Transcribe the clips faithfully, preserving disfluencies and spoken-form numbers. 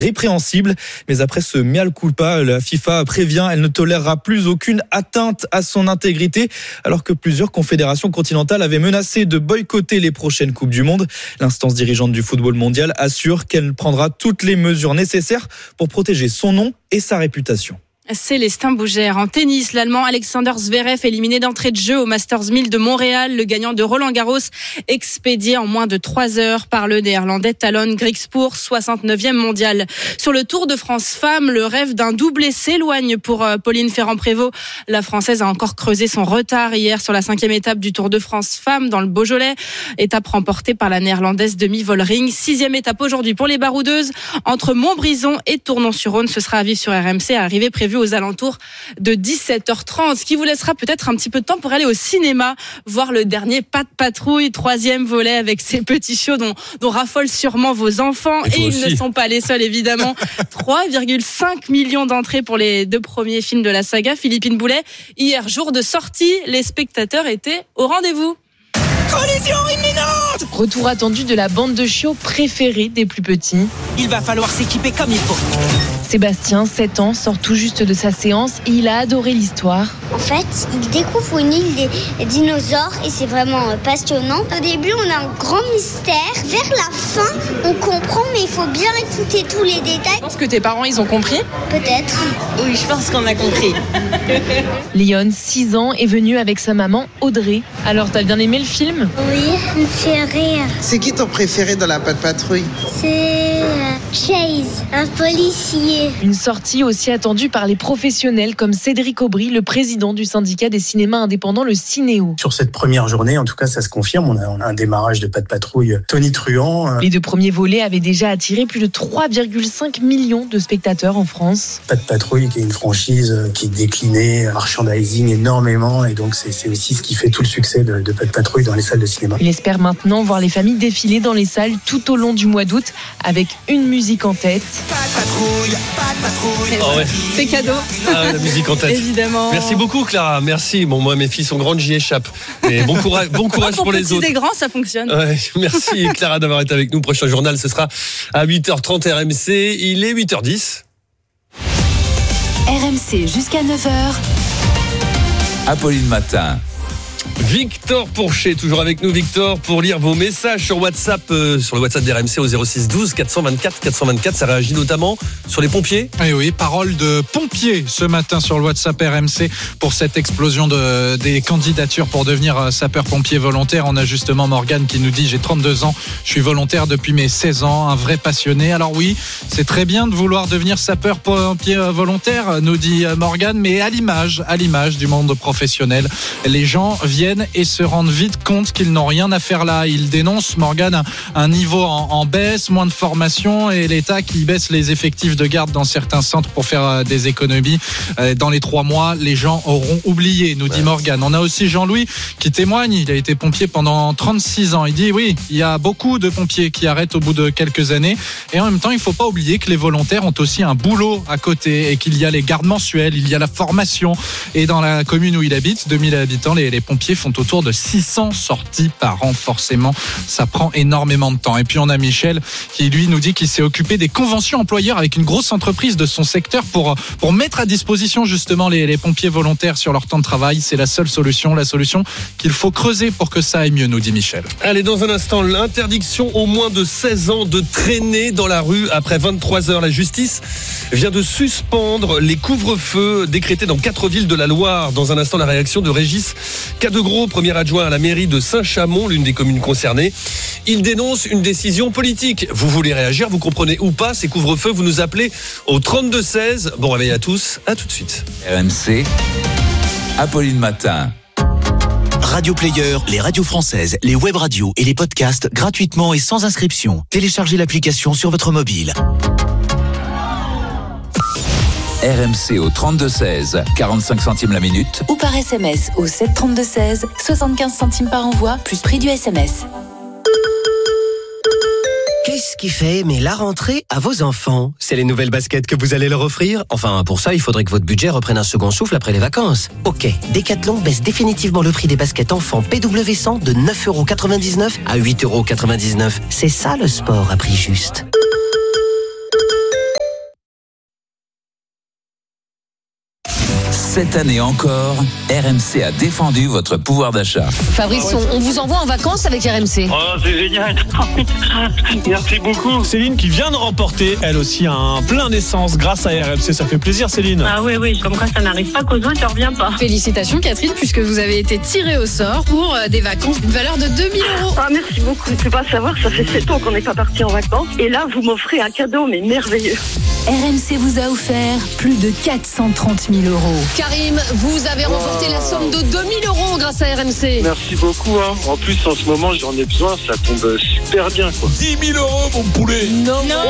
répréhensible. Mais après ce mea culpa, la FIFA prévient, elle ne tolérera plus aucune atteinte à son intégrité, alors que plusieurs confédérations continentales avaient menacé de boycotter les prochaines Coupes du Monde. L'instance dirigeante du football mondial assure qu'elle prendra toutes les mesures nécessaires pour protéger son nom et sa réputation. Célestin Bougère. En tennis, l'Allemand Alexander Zverev éliminé d'entrée de jeu au Masters mille de Montréal. Le gagnant de Roland-Garros expédié en moins de trois heures par le Néerlandais Talon Griekspoor, soixante-neuvième mondial. Sur le Tour de France Femmes, le rêve d'un doublé s'éloigne pour Pauline Ferrand-Prévot. La Française a encore creusé son retard hier sur la cinquième étape du Tour de France Femmes dans le Beaujolais. Étape remportée par la Néerlandaise Demi Vollering. Sixième étape aujourd'hui pour les baroudeuses. Entre Montbrison et Tournon-sur-Rhône, ce sera à vivre sur R M C. Arrivée prévue aux alentours de dix-sept heures trente, ce qui vous laissera peut-être un petit peu de temps pour aller au cinéma, voir le dernier Pat' Patrouille, troisième volet avec ces petits shows dont, dont raffolent sûrement vos enfants. Et, et ils ne sont pas les seuls, évidemment. trois virgule cinq millions d'entrées pour les deux premiers films de la saga. Philippine Boulet, hier, jour de sortie, les spectateurs étaient au rendez-vous. Collision imminente! Retour attendu de la bande de chiots préférée des plus petits. Il va falloir s'équiper comme il faut. Sébastien, sept ans, sort tout juste de sa séance et il a adoré l'histoire. En fait, il découvre une île des dinosaures et c'est vraiment passionnant. Au début, on a un grand mystère. Vers la fin, on comprend, mais il faut bien écouter tous les détails. Je pense que tes parents, ils ont compris? Peut-être. Oui, je pense qu'on a compris. Léon, six ans, est venu avec sa maman Audrey. Alors, t'as bien aimé le film? Oui, il me fait rire. C'est qui ton préféré dans la Pat' Patrouille? C'est euh, Chase, un policier. Une sortie aussi attendue par les professionnels comme Cédric Aubry, le président du syndicat des cinémas indépendants, le Cinéo. Sur cette première journée, en tout cas, ça se confirme. On a, on a un démarrage de Pat' Patrouille tonitruant. Les deux premiers volets avaient déjà attiré plus de trois virgule cinq millions de spectateurs en France. Pat' Patrouille, qui est une franchise qui déclinait, merchandising énormément. Et donc, c'est, c'est aussi ce qui fait tout le succès de, de Pat' Patrouille dans les salles de cinéma. Il espère maintenant voir les familles défiler dans les salles tout au long du mois d'août avec une musique en tête. Pat' Patrouille, Pat' Patrouille. Oh ouais. C'est cadeau. Ah, la musique en tête. Évidemment. Merci beaucoup, Clara. Merci. Bon, moi, mes filles sont grandes, j'y échappe. Mais bon courage, bon courage pour, pour les autres. Des grands, ça fonctionne. Ouais, merci, Clara, d'avoir été avec nous. Prochain journal, ce sera à huit heures trente R M C. Il est huit heures dix. R M C jusqu'à neuf heures. Apolline Matin. Victor Pourchet, toujours avec nous, Victor, pour lire vos messages sur WhatsApp, euh, sur le WhatsApp d'R M C au zéro six douze quatre cent vingt-quatre quatre cent vingt-quatre. Ça réagit notamment sur les pompiers. Et oui, parole de pompiers ce matin sur le WhatsApp R M C pour cette explosion de, des candidatures pour devenir sapeur-pompier volontaire. On a justement Morgane qui nous dit: j'ai trente-deux ans, je suis volontaire depuis mes seize ans, un vrai passionné. Alors oui, c'est très bien de vouloir devenir sapeur-pompier volontaire, nous dit Morgane, mais à l'image, à l'image du monde professionnel, les gens viennent et se rendent vite compte qu'ils n'ont rien à faire là. Ils dénoncent, Morgane, un, un niveau en, en baisse, moins de formation et l'État qui baisse les effectifs de garde dans certains centres pour faire euh, des économies. Euh, dans les trois mois, les gens auront oublié, nous dit ouais. Morgane. On a aussi Jean-Louis qui témoigne. Il a été pompier pendant trente-six ans. Il dit oui, il y a beaucoup de pompiers qui arrêtent au bout de quelques années. Et en même temps, il ne faut pas oublier que les volontaires ont aussi un boulot à côté et qu'il y a les gardes mensuels, il y a la formation. Et dans la commune où il habite, deux mille habitants, les, les pompiers font autour de six cents sorties par an. Forcément, ça prend énormément de temps. Et puis on a Michel qui lui nous dit qu'il s'est occupé des conventions employeurs avec une grosse entreprise de son secteur pour, pour mettre à disposition justement les, les pompiers volontaires sur leur temps de travail. C'est la seule solution, la solution qu'il faut creuser pour que ça aille mieux, nous dit Michel. Allez, dans un instant, l'interdiction aux moins de seize ans de traîner dans la rue après vingt-trois heures. La justice vient de suspendre les couvre-feux décrétés dans quatre villes de la Loire. Dans un instant, la réaction de Régis Cadegros, premier adjoint à la mairie de Saint-Chamond, l'une des communes concernées. Il dénonce une décision politique. Vous voulez réagir, vous comprenez ou pas ces couvre-feux, vous nous appelez au trente-deux seize. Bon réveil à tous, à tout de suite. R M C, Apolline Matin. Radio Player, les radios françaises, les web radios et les podcasts gratuitement et sans inscription. Téléchargez l'application sur votre mobile. R M C au trente-deux seize, quarante-cinq centimes la minute. Ou par S M S au sept trente-deux seize, soixante-quinze centimes par envoi, plus prix du S M S. Qu'est-ce qui fait aimer la rentrée à vos enfants? C'est les nouvelles baskets que vous allez leur offrir? Enfin, pour ça, il faudrait que votre budget reprenne un second souffle après les vacances. Ok, Decathlon baisse définitivement le prix des baskets enfants P W cent de neuf euros quatre-vingt-dix-neuf à huit euros quatre-vingt-dix-neuf. C'est ça le sport à prix juste. Cette année encore, R M C a défendu votre pouvoir d'achat. Fabrice, on, on vous envoie en vacances avec R M C. Oh, c'est génial. Merci beaucoup. Céline qui vient de remporter, elle aussi, un plein d'essence grâce à R M C. Ça fait plaisir, Céline. Ah oui, oui, comme quoi ça n'arrive pas qu'aux autres, ça revient pas. Félicitations, Catherine, puisque vous avez été tirée au sort pour des vacances d'une valeur de deux mille euros. Ah, merci beaucoup. Je ne peux pas savoir, ça fait sept ans qu'on n'est pas parti en vacances. Et là, vous m'offrez un cadeau, mais merveilleux. R M C vous a offert plus de quatre cent trente mille euros. Karim, vous avez remporté wow. la somme de deux mille euros grâce à R M C. Merci beaucoup. Hein. En plus, en ce moment, j'en ai besoin. Ça tombe super bien. Quoi. dix mille euros, mon poulet. Non. non.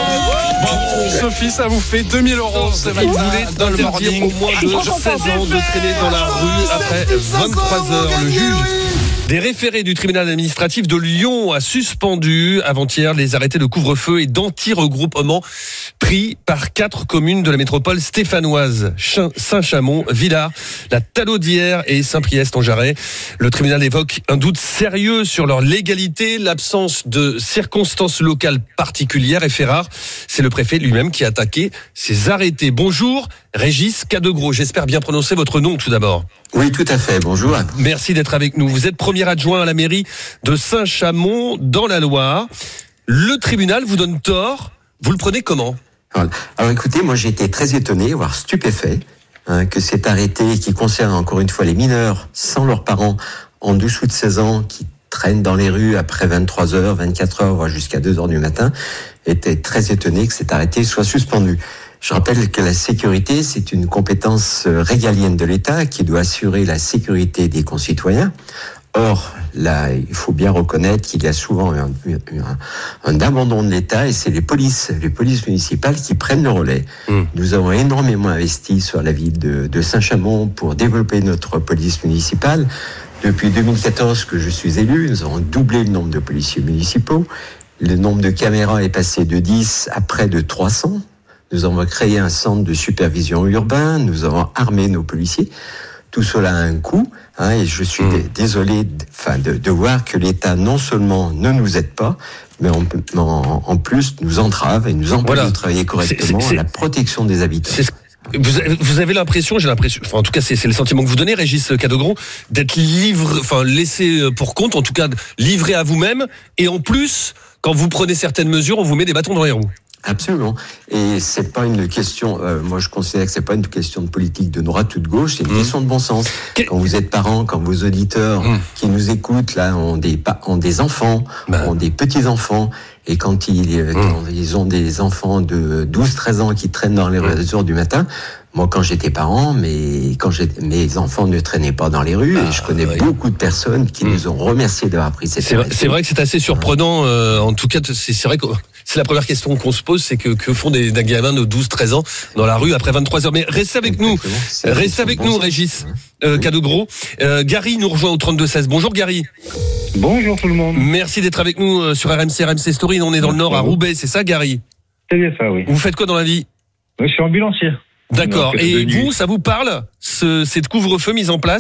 Oh. Bon, Sophie, ça vous fait deux mille euros. Vous voulez interdire au moins de seize ans de traîner dans la rue après vingt-trois heures. Le juge des référés du tribunal administratif de Lyon a suspendu avant-hier les arrêtés de couvre-feu et d'anti-regroupement pris par quatre communes de la métropole stéphanoise: Saint-Chamond, Villars, la Talaudière et Saint-Priest-en-Jarret. Le tribunal évoque un doute sérieux sur leur légalité, l'absence de circonstances locales particulières et fait rare. C'est le préfet lui-même qui a attaqué ces arrêtés. Bonjour, Régis Cadegros. J'espère bien prononcer votre nom tout d'abord. Oui, tout à fait. Bonjour. Merci d'être avec nous. Vous êtes premier adjoint à la mairie de Saint-Chamond dans la Loire. Le tribunal vous donne tort. Vous le prenez comment ? Alors, alors écoutez, moi j'ai été très étonné, voire stupéfait, hein, que cet arrêté qui concerne encore une fois les mineurs sans leurs parents en dessous de seize ans qui traînent dans les rues après vingt-trois heures, vingt-quatre heures, voire jusqu'à deux heures du matin, était très étonné que cet arrêté soit suspendu. Je rappelle que la sécurité, c'est une compétence régalienne de l'État qui doit assurer la sécurité des concitoyens. Or, là, il faut bien reconnaître qu'il y a souvent un, un, un abandon de l'État et c'est les polices, les polices municipales qui prennent le relais. Mmh. Nous avons énormément investi sur la ville de, de Saint-Chamond pour développer notre police municipale. Depuis deux mille quatorze que je suis élu, nous avons doublé le nombre de policiers municipaux. Le nombre de caméras est passé de dix à près de trois cents. Nous avons créé un centre de supervision urbain, nous avons armé nos policiers. Tout cela a un coût, hein, et je suis mmh. désolé enfin, de, de voir que l'État non seulement ne nous aide pas, mais en, en, en plus nous entrave et nous empêche voilà. de travailler correctement c'est, c'est, c'est, à la protection des habitants. C'est, vous, avez, vous avez l'impression, j'ai l'impression, enfin en tout cas c'est, c'est le sentiment que vous donnez, Régis Cadegros, d'être livré, enfin laissé pour compte, en tout cas livré à vous-même, et en plus, quand vous prenez certaines mesures, on vous met des bâtons dans les roues. Absolument. Et c'est pas une question, euh, moi je considère que c'est pas une question de politique de droite ou de gauche, c'est une mmh. question de bon sens. Que... Quand vous êtes parents, quand vos auditeurs mmh. qui nous écoutent, là, ont des, ont des enfants, bah. ont des petits-enfants, et quand ils, mmh. quand ils ont des enfants de douze treize ans qui traînent dans les mmh. heures du matin, moi, quand j'étais parent, mais quand j'étais, mes enfants ne traînaient pas dans les rues, ah, et je connais oui. beaucoup de personnes qui mmh. nous ont remercié d'avoir pris cette c'est, c'est vrai que c'est assez surprenant. Euh, en tout cas, c'est, c'est vrai que c'est la première question qu'on se pose, c'est que que font des, des gamins de douze treize ans dans la rue après vingt-trois heures. Mais restez avec Exactement. nous, c'est restez avec nous, Régis euh, Cadegros. Euh, Gary nous rejoint au trente-deux seize. Bonjour Gary. Bonjour tout le monde. Merci d'être avec nous sur R M C, R M C Story. On est dans le Nord, à Roubaix, c'est ça, Gary ? C'est bien ça, oui. Vous faites quoi dans la vie ? Je suis ambulancier. D'accord. Et vous, ça vous parle, ce, cette couvre-feu mise en place ?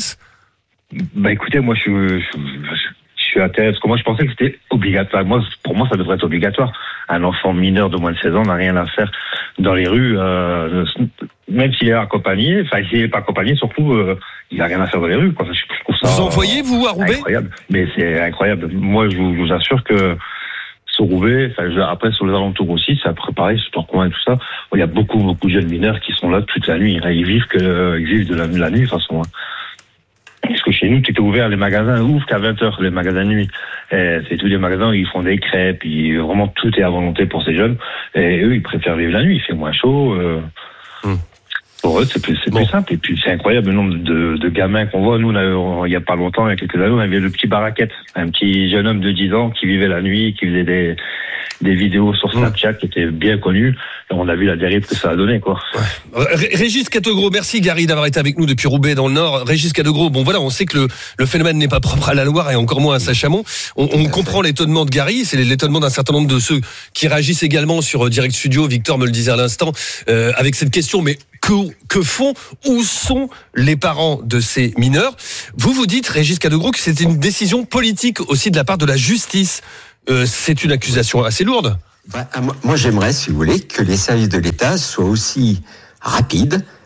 Bah écoutez, moi je suis, je, je suis intéressé, parce que moi je pensais que c'était obligatoire. Moi, pour moi, ça devrait être obligatoire. Un enfant mineur de moins de seize ans n'a rien à faire dans les rues, euh, même s'il est accompagné. Enfin, s'il n'est pas accompagné, surtout, euh, il n'a rien à faire dans les rues. Quoi. Je trouve ça, vous en voyez, vous, à Roubaix ? Incroyable. Mais c'est incroyable. Moi, je vous, je vous assure que sur Roubaix, enfin, après sur les alentours aussi, c'est après pareil, sur Tourcoing et tout ça, il y a beaucoup, beaucoup de jeunes mineurs qui sont là toute la nuit. Ils vivent que, ils vivent de la, de la nuit, de toute façon. Parce que chez nous, tout est ouvert, les magasins ouvrent qu'à vingt heures, les magasins de nuit. Et c'est tous les magasins, ils font des crêpes, ils, vraiment tout est à volonté pour ces jeunes. Et eux, ils préfèrent vivre la nuit, il fait moins chaud. Euh, hum. Pour eux, c'est plus, c'est bon. plus simple. Et puis, c'est incroyable le nombre de, de gamins qu'on voit. Nous, on a, il y a pas longtemps, il y a quelques années, on avait le petit Baraquette, un petit jeune homme de dix ans qui vivait la nuit, qui faisait des, des vidéos sur Snapchat mmh. qui étaient bien connues. Et on a vu la dérive que ça a donné, quoi. Ouais. Régis Cadegros, merci Gary d'avoir été avec nous depuis Roubaix dans le Nord. Régis Cadegros, bon voilà, on sait que le, le phénomène n'est pas propre à la Loire et encore moins à Saint-Chamond. On, on comprend l'étonnement de Gary, c'est l'étonnement d'un certain nombre de ceux qui réagissent également sur Direct Studio. Victor me le disait à l'instant, euh, avec cette question, mais que, que font, où sont les parents de ces mineurs ? Vous vous dites, Régis Cadegros, que c'est une décision politique aussi de la part de la justice. Euh, c'est une accusation assez lourde. Bah, moi, j'aimerais, si vous voulez, que les services de l'État soient aussi rapides,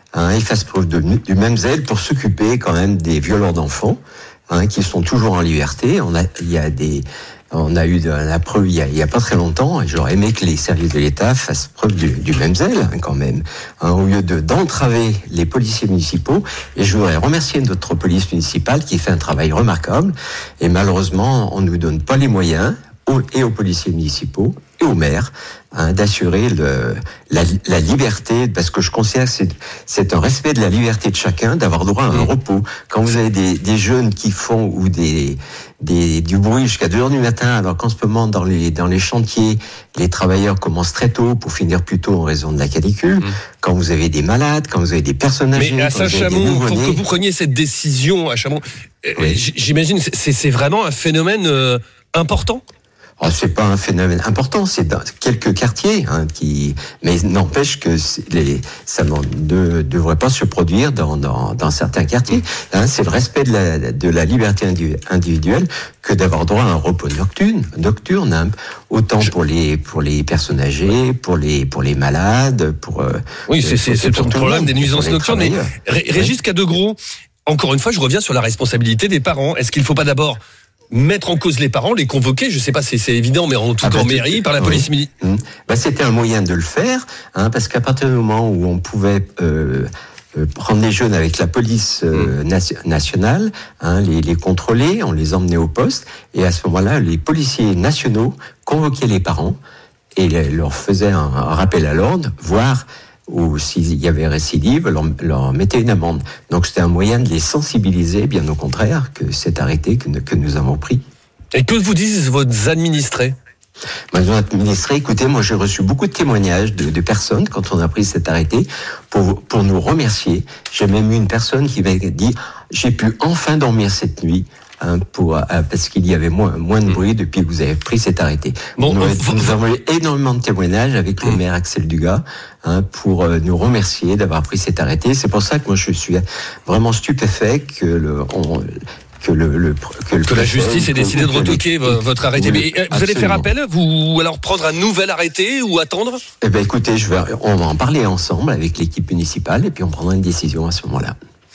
hein, ils fassent preuve de, du même zèle pour s'occuper quand même des violeurs d'enfants, hein, qui sont toujours en liberté. On a, il y a des, on a eu de la preuve il y a, il y a pas très longtemps, et j'aurais aimé que les services de l'État fassent preuve du, du même zèle, hein, quand même, hein, au lieu de d'entraver les policiers municipaux. Et je voudrais remercier notre police municipale qui fait un travail remarquable. Et malheureusement, on nous donne pas les moyens, aux, et aux policiers municipaux et aux maires, hein, d'assurer le, la, la liberté, parce que je considère que c'est, c'est un respect de la liberté de chacun d'avoir droit à un mmh. repos. Quand vous avez des, des jeunes qui font ou des, des du bruit jusqu'à deux heures du matin, alors qu'en ce moment dans les dans les chantiers, les travailleurs commencent très tôt pour finir plus tôt en raison de la canicule. Mmh. Quand vous avez des malades, quand vous avez des personnes âgées, mais à Saint-Chamond, pour que vous preniez cette décision à Chamond, oui. j'imagine c'est c'est vraiment un phénomène euh, important. Oh, c'est pas un phénomène important, c'est dans quelques quartiers, hein, qui, mais n'empêche que les, ça ne devrait pas se produire dans, dans, dans certains quartiers. Hein, c'est le respect de la, de la liberté individuelle que d'avoir droit à un repos nocturne, nocturne, hein, autant pour les, pour les personnes âgées, pour les, pour les malades, pour, oui, c'est, c'est, c'est le problème des nuisances nocturnes. Mais Régis Cadegros, encore une fois, je reviens sur la responsabilité des parents. Est-ce qu'il ne faut pas d'abord mettre en cause les parents, les convoquer, je sais pas si c'est évident, mais en tout cas ah bah, en mairie, par la police militaire. Mmh. Bah, c'était un moyen de le faire, hein, parce qu'à partir du moment où on pouvait euh, euh, prendre les jeunes avec la police euh, mmh. nation- nationale, hein, les, les contrôler, on les emmenait au poste, et à ce moment-là, les policiers nationaux convoquaient les parents et leur faisaient un, un rappel à l'ordre, voire ou s'il y avait récidive, leur, leur mettait une amende. Donc c'était un moyen de les sensibiliser, bien au contraire, que cet arrêté que, que nous avons pris. Et que vous disent vos administrés ? Mes administrés, écoutez, moi j'ai reçu beaucoup de témoignages de, de personnes quand on a pris cet arrêté pour, pour nous remercier. J'ai même eu une personne qui m'a dit « J'ai pu enfin dormir cette nuit ». Hein, pour, euh, parce qu'il y avait moins, moins de bruit depuis que vous avez pris cet arrêté. Bon, nous, vous, nous avons eu énormément de témoignages avec le maire Axel Dugas, hein, pour euh, nous remercier d'avoir pris cet arrêté. C'est pour ça que moi je suis vraiment stupéfait que le... On, que, le, le, que, le que la justice ait décidé de retoquer les... votre arrêté. Oui, mais vous allez faire appel, vous, ou alors prendre un nouvel arrêté, ou attendre ? Eh ben, écoutez, je vais, on va en parler ensemble avec l'équipe municipale, et puis on prendra une décision à ce moment-là.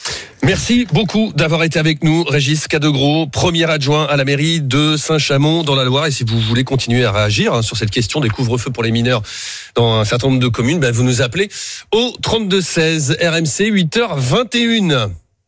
Merci beaucoup d'avoir été avec nous, Régis Cadegros, premier adjoint à la mairie de Saint-Chamond dans la Loire. Et si vous voulez continuer à réagir hein, sur cette question des couvre-feux pour les mineurs dans un certain nombre de communes, ben vous nous appelez au trente-deux seize, R M C, huit heures vingt et une.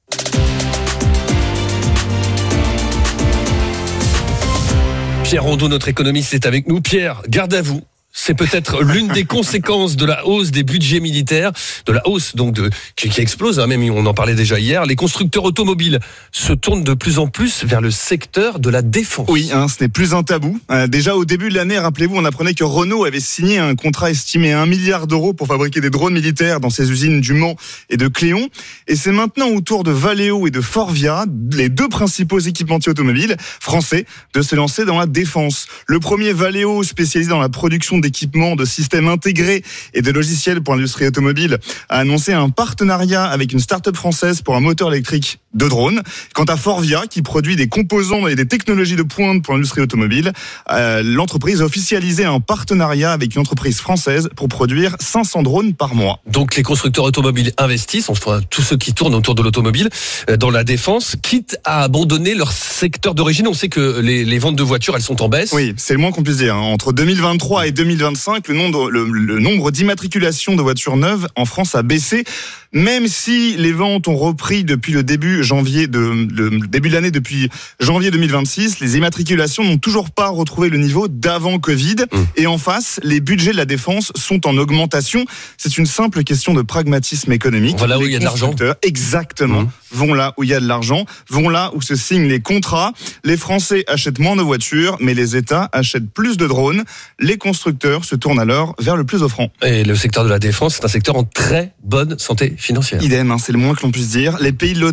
Pierre Rondeau, notre économiste, est avec nous. Pierre, garde à vous. C'est peut-être l'une des conséquences de la hausse des budgets militaires, de la hausse donc de qui, qui explose. Hein, même on en parlait déjà hier. Les constructeurs automobiles se tournent de plus en plus vers le secteur de la défense. Oui, hein, ce n'est plus un tabou. Euh, déjà au début de l'année, rappelez-vous, on apprenait que Renault avait signé un contrat estimé à un milliard d'euros pour fabriquer des drones militaires dans ses usines du Mans et de Cléon. Et c'est maintenant au tour de Valeo et de Forvia, les deux principaux équipementiers automobiles français, de se lancer dans la défense. Le premier, Valeo, spécialisé dans la production d'équipements, de systèmes intégrés et de logiciels pour l'industrie automobile, a annoncé un partenariat avec une start-up française pour un moteur électrique de drone. Quant à Forvia, qui produit des composants et des technologies de pointe pour l'industrie automobile, euh, l'entreprise a officialisé un partenariat avec une entreprise française pour produire cinq cents drones par mois. Donc les constructeurs automobiles investissent, enfin tous ceux qui tournent autour de l'automobile, euh, dans la défense, quitte à abandonner leur secteur d'origine. On sait que les, les ventes de voitures, elles sont en baisse. Oui, c'est le moins qu'on puisse dire. Entre deux mille vingt-trois et deux mille vingt-cinq, le nombre, le, le nombre d'immatriculations de voitures neuves en France a baissé. Même si les ventes ont repris depuis le début janvier de le début de l'année, depuis janvier deux mille vingt-six, les immatriculations n'ont toujours pas retrouvé le niveau d'avant Covid. Mmh. Et en face, les budgets de la défense sont en augmentation. C'est une simple question de pragmatisme économique. Voilà où il y a de l'argent. Exactement. Mmh. Vont là où il y a de l'argent, vont là où se signent les contrats. Les Français achètent moins de voitures, mais les États achètent plus de drones. Les constructeurs se tournent alors vers le plus offrant. Et le secteur de la défense, c'est un secteur en très bonne santé financière. Idem, hein, c'est le moins que l'on puisse dire. Les pays de l'OTAN se sont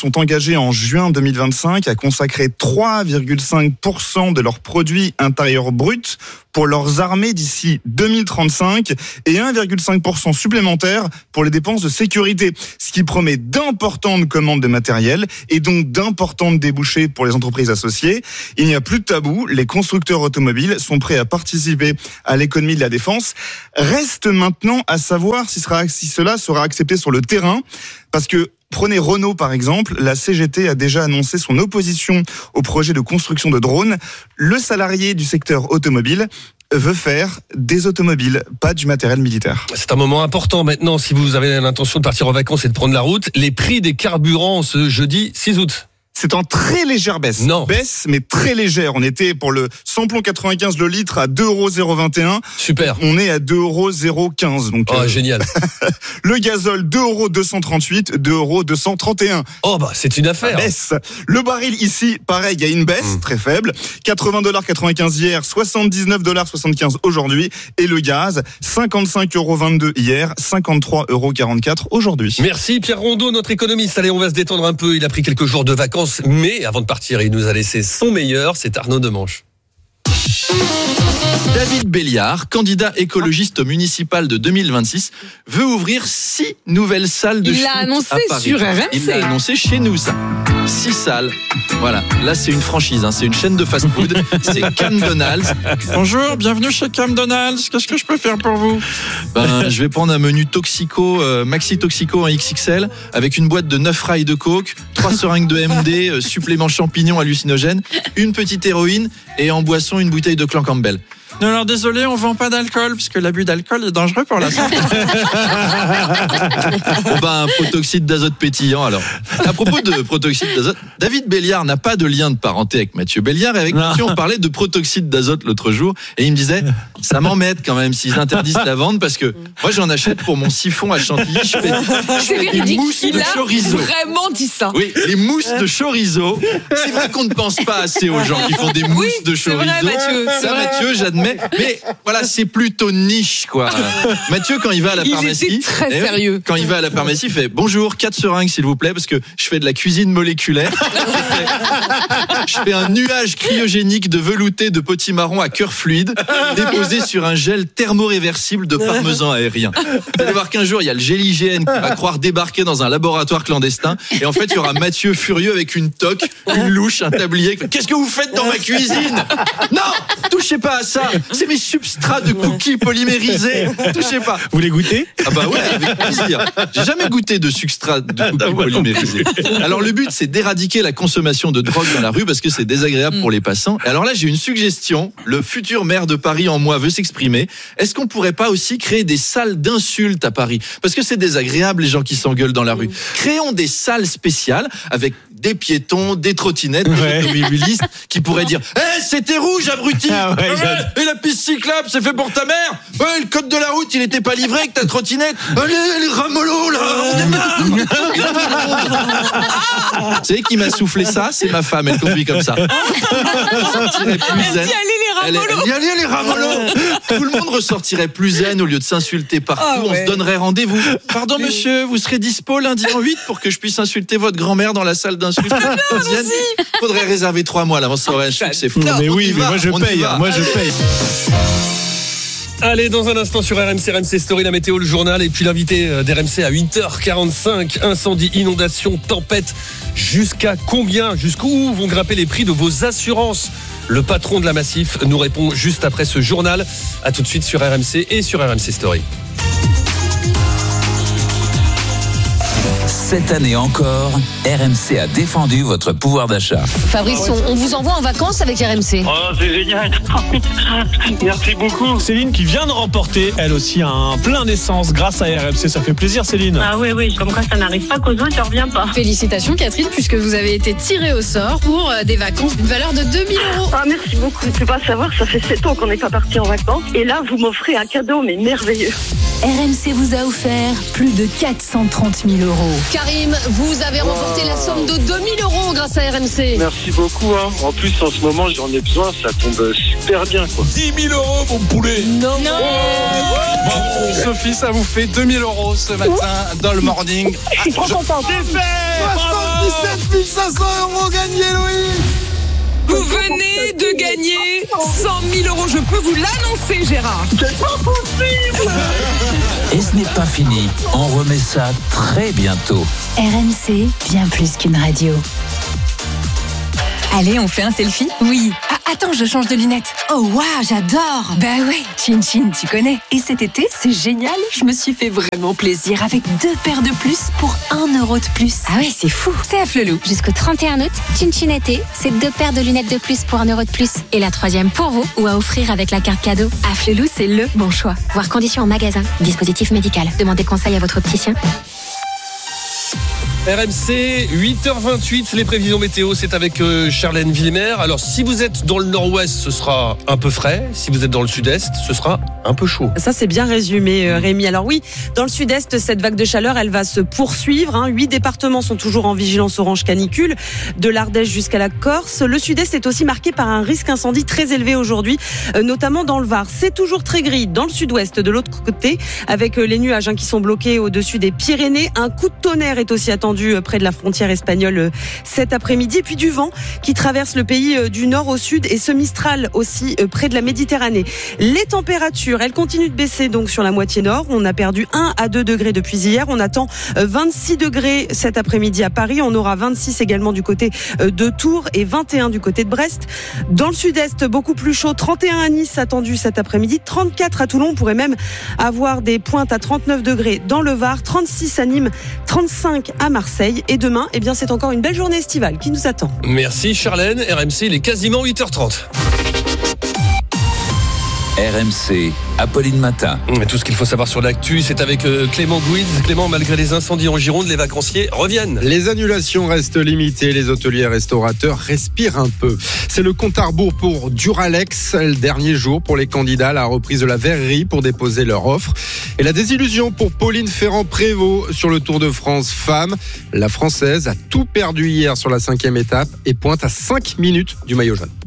sont engagés en juin deux mille vingt-cinq à consacrer trois virgule cinq pour cent de leur produit intérieur brut pour leurs armées d'ici deux mille trente-cinq et un virgule cinq pour cent supplémentaire pour les dépenses de sécurité, ce qui promet d'importantes commandes de matériel et donc d'importantes débouchés pour les entreprises associées. Il n'y a plus de tabou, les constructeurs automobiles sont prêts à participer à l'économie de la défense. Reste maintenant à savoir si, sera, si cela sera accepté sur le terrain, parce que prenez Renault par exemple, la C G T a déjà annoncé son opposition au projet de construction de drones. Le salarié du secteur automobile veut faire des automobiles, pas du matériel militaire. C'est un moment important maintenant si vous avez l'intention de partir en vacances et de prendre la route. Les prix des carburants ce jeudi six août. C'est en très légère baisse. Non. Baisse, mais très légère. On était pour le samplon quatre-vingt-quinze le litre à deux euros zéro vingt et un. Super. On est à deux euros zéro quinze. Donc, oh, euh, génial. Le gazole, deux euros deux cent trente-huit, deux euros deux cent trente et un. Oh, bah, c'est une affaire. Baisse. Le baril ici, pareil, il y a une baisse mmh. très faible. quatre-vingts dollars quatre-vingt-quinze hier, soixante-dix-neuf dollars soixante-quinze aujourd'hui. Et le gaz, cinquante-cinq euros vingt-deux hier, cinquante-trois euros quarante-quatre aujourd'hui. Merci Pierre Rondeau, notre économiste. Allez, on va se détendre un peu. Il a pris quelques jours de vacances. Mais avant de partir, il nous a laissé son meilleur, c'est Arnaud Demanche. David Béliard, candidat écologiste municipal de deux mille vingt-six, veut ouvrir six nouvelles salles de Il shoot l'a annoncé à Paris. sur R M C. Il l'a annoncé chez nous, ça. Six salles. Voilà. Là, c'est une franchise, hein. C'est une chaîne de fast-food. C'est McDonald's. Bonjour, bienvenue chez McDonald's. Qu'est-ce que je peux faire pour vous? Ben, je vais prendre un menu toxico, euh, maxi toxico en X X L, avec une boîte de neuf rails de coke, trois seringues de M D, euh, supplément champignons hallucinogènes, une petite héroïne et en boisson une bouteille de Clan Campbell. Non, alors désolé, on vend pas d'alcool, puisque l'abus d'alcool est dangereux pour la santé. Bon ben, un protoxyde d'azote pétillant alors. À propos de protoxyde d'azote, David Béliard n'a pas de lien de parenté avec Mathieu Béliard, et avec non. Mathieu on parlait de protoxyde d'azote l'autre jour, et il me disait, ça m'embête quand même s'ils interdisent la vente, parce que moi j'en achète pour mon siphon à chantilly, je fais, je fais des mousses de chorizo. Il a vraiment dit ça. Oui, les mousses de chorizo. C'est vrai qu'on ne pense pas assez aux gens qui font des mousses oui, de chorizo. C'est vrai, Mathieu. Ça, Mathieu, j'admets. Mais, mais voilà, c'est plutôt niche, quoi. Mathieu, quand il va à la il pharmacie, était très eh, sérieux. Quand il va à la pharmacie, il fait bonjour, quatre seringues s'il vous plaît, parce que je fais de la cuisine moléculaire. je fais un nuage cryogénique de velouté de potimarron à cœur fluide, déposé sur un gel thermoréversible de parmesan aérien. Vous allez voir qu'un jour, il y a le GIGN qui va croire débarquer dans un laboratoire clandestin, et en fait, il y aura Mathieu furieux avec une toque, une louche, un tablier. Qu'est-ce que vous faites dans ma cuisine? Non, touchez pas à ça. C'est mes substrats de cookies polymérisés. Touchez pas. Vous les goûtez? Ah bah ouais, avec plaisir. J'ai jamais goûté de substrat de cookies polymérisés. Alors le but, c'est d'éradiquer la consommation de drogue dans la rue parce que c'est désagréable pour les passants. Et alors là, j'ai une suggestion. Le futur maire de Paris en moi veut s'exprimer. Est-ce qu'on pourrait pas aussi créer des salles d'insultes à Paris? Parce que c'est désagréable les gens qui s'engueulent dans la rue. Créons des salles spéciales avec des piétons, des trottinettes, des ouais. automobilistes qui pourraient dire « Eh, hey, c'était rouge, abruti ah ouais, ouais, et la piste cyclable, c'est fait pour ta mère ouais, le code de la route, il était pas livré avec ta trottinette Allez, les ramolos, là Vous savez qui m'a soufflé ça? C'est ma femme, elle conduit comme ça. Elle plus zen. Elle dit « Allez, les ramolos !» Tout le monde ressortirait plus zen au lieu de s'insulter partout. Ah ouais. On se donnerait rendez-vous. Pardon, monsieur, vous serez dispo lundi en huit pour que je puisse insulter votre grand-mère dans la salle d'insulte. Faudrait réserver trois mois l'avance, ça aurait un succès fou. Mais oui, mais moi je paye, moi je paye. Allez, dans un instant sur R M C, R M C Story, la météo, le journal, et puis l'invité d'R M C à huit heures quarante-cinq. Incendie, inondation, tempête. Jusqu'à combien, jusqu'où vont grimper les prix de vos assurances? Le patron de la Massif nous répond juste après ce journal. À tout de suite sur R M C et sur R M C Story. Cette année encore, R M C a défendu votre pouvoir d'achat. Fabrice, on, on vous envoie en vacances avec R M C. Oh, c'est génial. Merci beaucoup. Céline qui vient de remporter, elle aussi, un plein d'essence grâce à R M C. Ça fait plaisir, Céline. Ah oui, oui, comme quoi ça n'arrive pas qu'aux autres, ça ne revient pas. Félicitations, Catherine, puisque vous avez été tirée au sort pour des vacances d'une valeur de deux mille euros. Ah, merci beaucoup. Je ne peux pas savoir, ça fait sept ans qu'on n'est pas parti en vacances. Et là, vous m'offrez un cadeau, mais merveilleux. R M C vous a offert plus de quatre cent trente mille euros. Karim, vous avez remporté wow. la somme de deux mille euros grâce à R M C. Merci beaucoup. Hein. En plus, en ce moment, j'en ai besoin. Ça tombe super bien. Quoi. dix mille euros, mon poulet. Non. non. Oh, bravo, Sophie, ça vous fait deux mille euros ce matin Ouh. dans le morning. Je suis trop content. C'est fait. soixante-dix-sept mille cinq cents euros gagnés, Louis. Vous venez de gagner cent mille euros. Je peux vous l'annoncer, Gérard. C'est pas possible. Et ce n'est pas fini. On remet ça très bientôt. R M C, bien plus qu'une radio. Allez, on fait un selfie ? Oui. Ah, attends, je change de lunettes. Oh, waouh, j'adore. Bah ouais, Chin Chin, tu connais. Et cet été, c'est génial. Je me suis fait vraiment plaisir avec deux paires de plus pour un euro de plus. Ah ouais, c'est fou. C'est à Flelou. Jusqu'au trente et un août, Chin Chin été, c'est deux paires de lunettes de plus pour un euro de plus. Et la troisième pour vous ou à offrir avec la carte cadeau. À Flelou, c'est le bon choix. Voir conditions en magasin. Dispositif médical. Demandez conseil à votre opticien. R M C, huit heures vingt-huit, les prévisions météo, c'est avec euh, Charlène Villemer. Alors, si vous êtes dans le nord-ouest, ce sera un peu frais. Si vous êtes dans le sud-est, ce sera un peu chaud. Ça, c'est bien résumé, euh, Rémi. Alors oui, dans le sud-est, cette vague de chaleur, elle va se poursuivre. Hein. Huit départements sont toujours en vigilance orange canicule, de l'Ardèche jusqu'à la Corse. Le sud-est est aussi marqué par un risque incendie très élevé aujourd'hui, euh, notamment dans le Var. C'est toujours très gris dans le sud-ouest, de l'autre côté, avec euh, les nuages hein, qui sont bloqués au-dessus des Pyrénées. Un coup de tonnerre est aussi attendu près de la frontière espagnole cet après-midi. Et puis du vent qui traverse le pays du nord au sud et ce Mistral aussi près de la Méditerranée. Les températures, elles continuent de baisser donc sur la moitié nord. On a perdu un à deux degrés depuis hier. On attend vingt-six degrés cet après-midi à Paris. On aura vingt-six également du côté de Tours et vingt et un du côté de Brest. Dans le sud-est, beaucoup plus chaud. trente et un à Nice attendu cet après-midi. trente-quatre à Toulon. On pourrait même avoir des pointes à trente-neuf degrés dans le Var. trente-six à Nîmes. trente-cinq à Marseille. Et demain, eh bien, c'est encore une belle journée estivale qui nous attend. Merci Charlène. R M C, il est quasiment huit heures trente. R M C, Apolline Matin. Tout ce qu'il faut savoir sur l'actu, c'est avec Clément Gouid. Clément, malgré les incendies en Gironde, les vacanciers reviennent. Les annulations restent limitées. Les hôteliers et restaurateurs respirent un peu. C'est le compte à rebours pour Duralex. Le dernier jour pour les candidats à la reprise de la verrerie pour déposer leur offre. Et la désillusion pour Pauline Ferrand-Prévot sur le Tour de France Femmes. La Française a tout perdu hier sur la cinquième étape et pointe à cinq minutes du maillot jaune.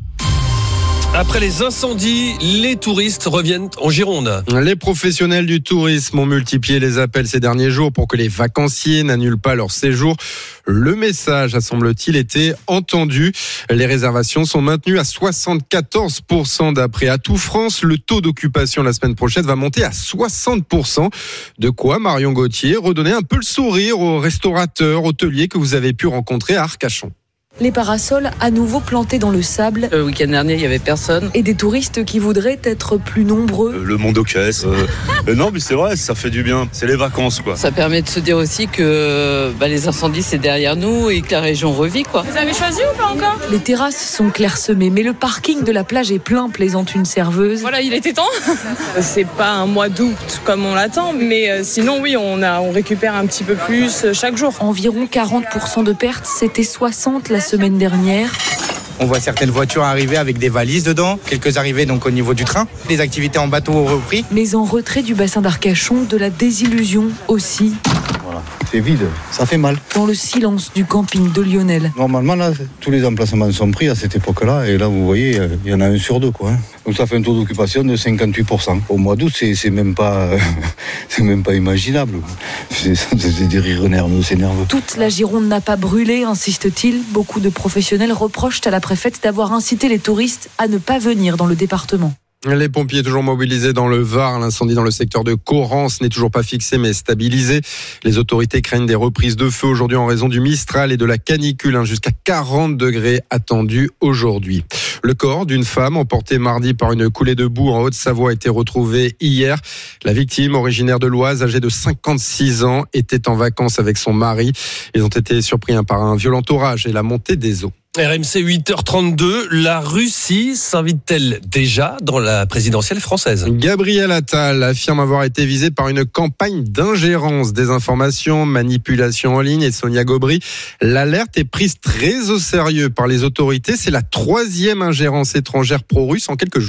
Après les incendies, les touristes reviennent en Gironde. Les professionnels du tourisme ont multiplié les appels ces derniers jours pour que les vacanciers n'annulent pas leur séjour. Le message a, semble-t-il, été entendu. Les réservations sont maintenues à soixante-quatorze pour cent d'après Atout France. Le taux d'occupation la semaine prochaine va monter à soixante pour cent. De quoi, Marion Gauthier, redonner un peu le sourire aux restaurateurs, hôteliers que vous avez pu rencontrer à Arcachon. Les parasols à nouveau plantés dans le sable. Le week-end dernier, il n'y avait personne. Et des touristes qui voudraient être plus nombreux. Le monde aux caisses. Euh, non, mais c'est vrai, ça fait du bien. C'est les vacances, quoi. Ça permet de se dire aussi que bah, les incendies, c'est derrière nous et que la région revit, quoi. Vous avez choisi ou pas encore ? Les terrasses sont clairsemées, mais le parking de la plage est plein, plaisante une serveuse. Voilà, il était temps. C'est pas un mois d'août comme on l'attend, mais euh, sinon, oui, on, a, on récupère un petit peu plus chaque jour. Environ quarante pour cent de pertes, c'était soixante la semaine dernière. On voit certaines voitures arriver avec des valises dedans, quelques arrivées donc au niveau du train. Les activités en bateau ont repris. Mais en retrait du bassin d'Arcachon, de la désillusion aussi. Voilà, c'est vide, ça fait mal. Dans le silence du camping de Lionel. Normalement, là, tous les emplacements sont pris à cette époque-là. Et là, vous voyez, il y en a un sur deux, quoi. Donc ça fait un taux d'occupation de cinquante-huit pour cent. Au mois d'août, c'est, c'est même pas, c'est même pas imaginable. C'est, c'est des rires nerveux, c'est nerveux. Toute la Gironde n'a pas brûlé, insiste-t-il. Beaucoup de professionnels reprochent à la préfète d'avoir incité les touristes à ne pas venir dans le département. Les pompiers toujours mobilisés dans le Var. L'incendie dans le secteur de Corrence n'est toujours pas fixé mais stabilisé. Les autorités craignent des reprises de feu aujourd'hui en raison du Mistral et de la canicule. Jusqu'à quarante degrés attendus aujourd'hui. Le corps d'une femme emporté mardi par une coulée de boue en Haute-Savoie a été retrouvé hier. La victime, originaire de l'Oise, âgée de cinquante-six ans, était en vacances avec son mari. Ils ont été surpris par un violent orage et la montée des eaux. R M C huit heures trente-deux, la Russie s'invite-t-elle déjà dans la présidentielle française ? Gabriel Attal affirme avoir été visé par une campagne d'ingérence, désinformation, manipulation en ligne et Sonia Gobry. L'alerte est prise très au sérieux par les autorités. C'est la troisième ingérence étrangère pro-russe en quelques jours.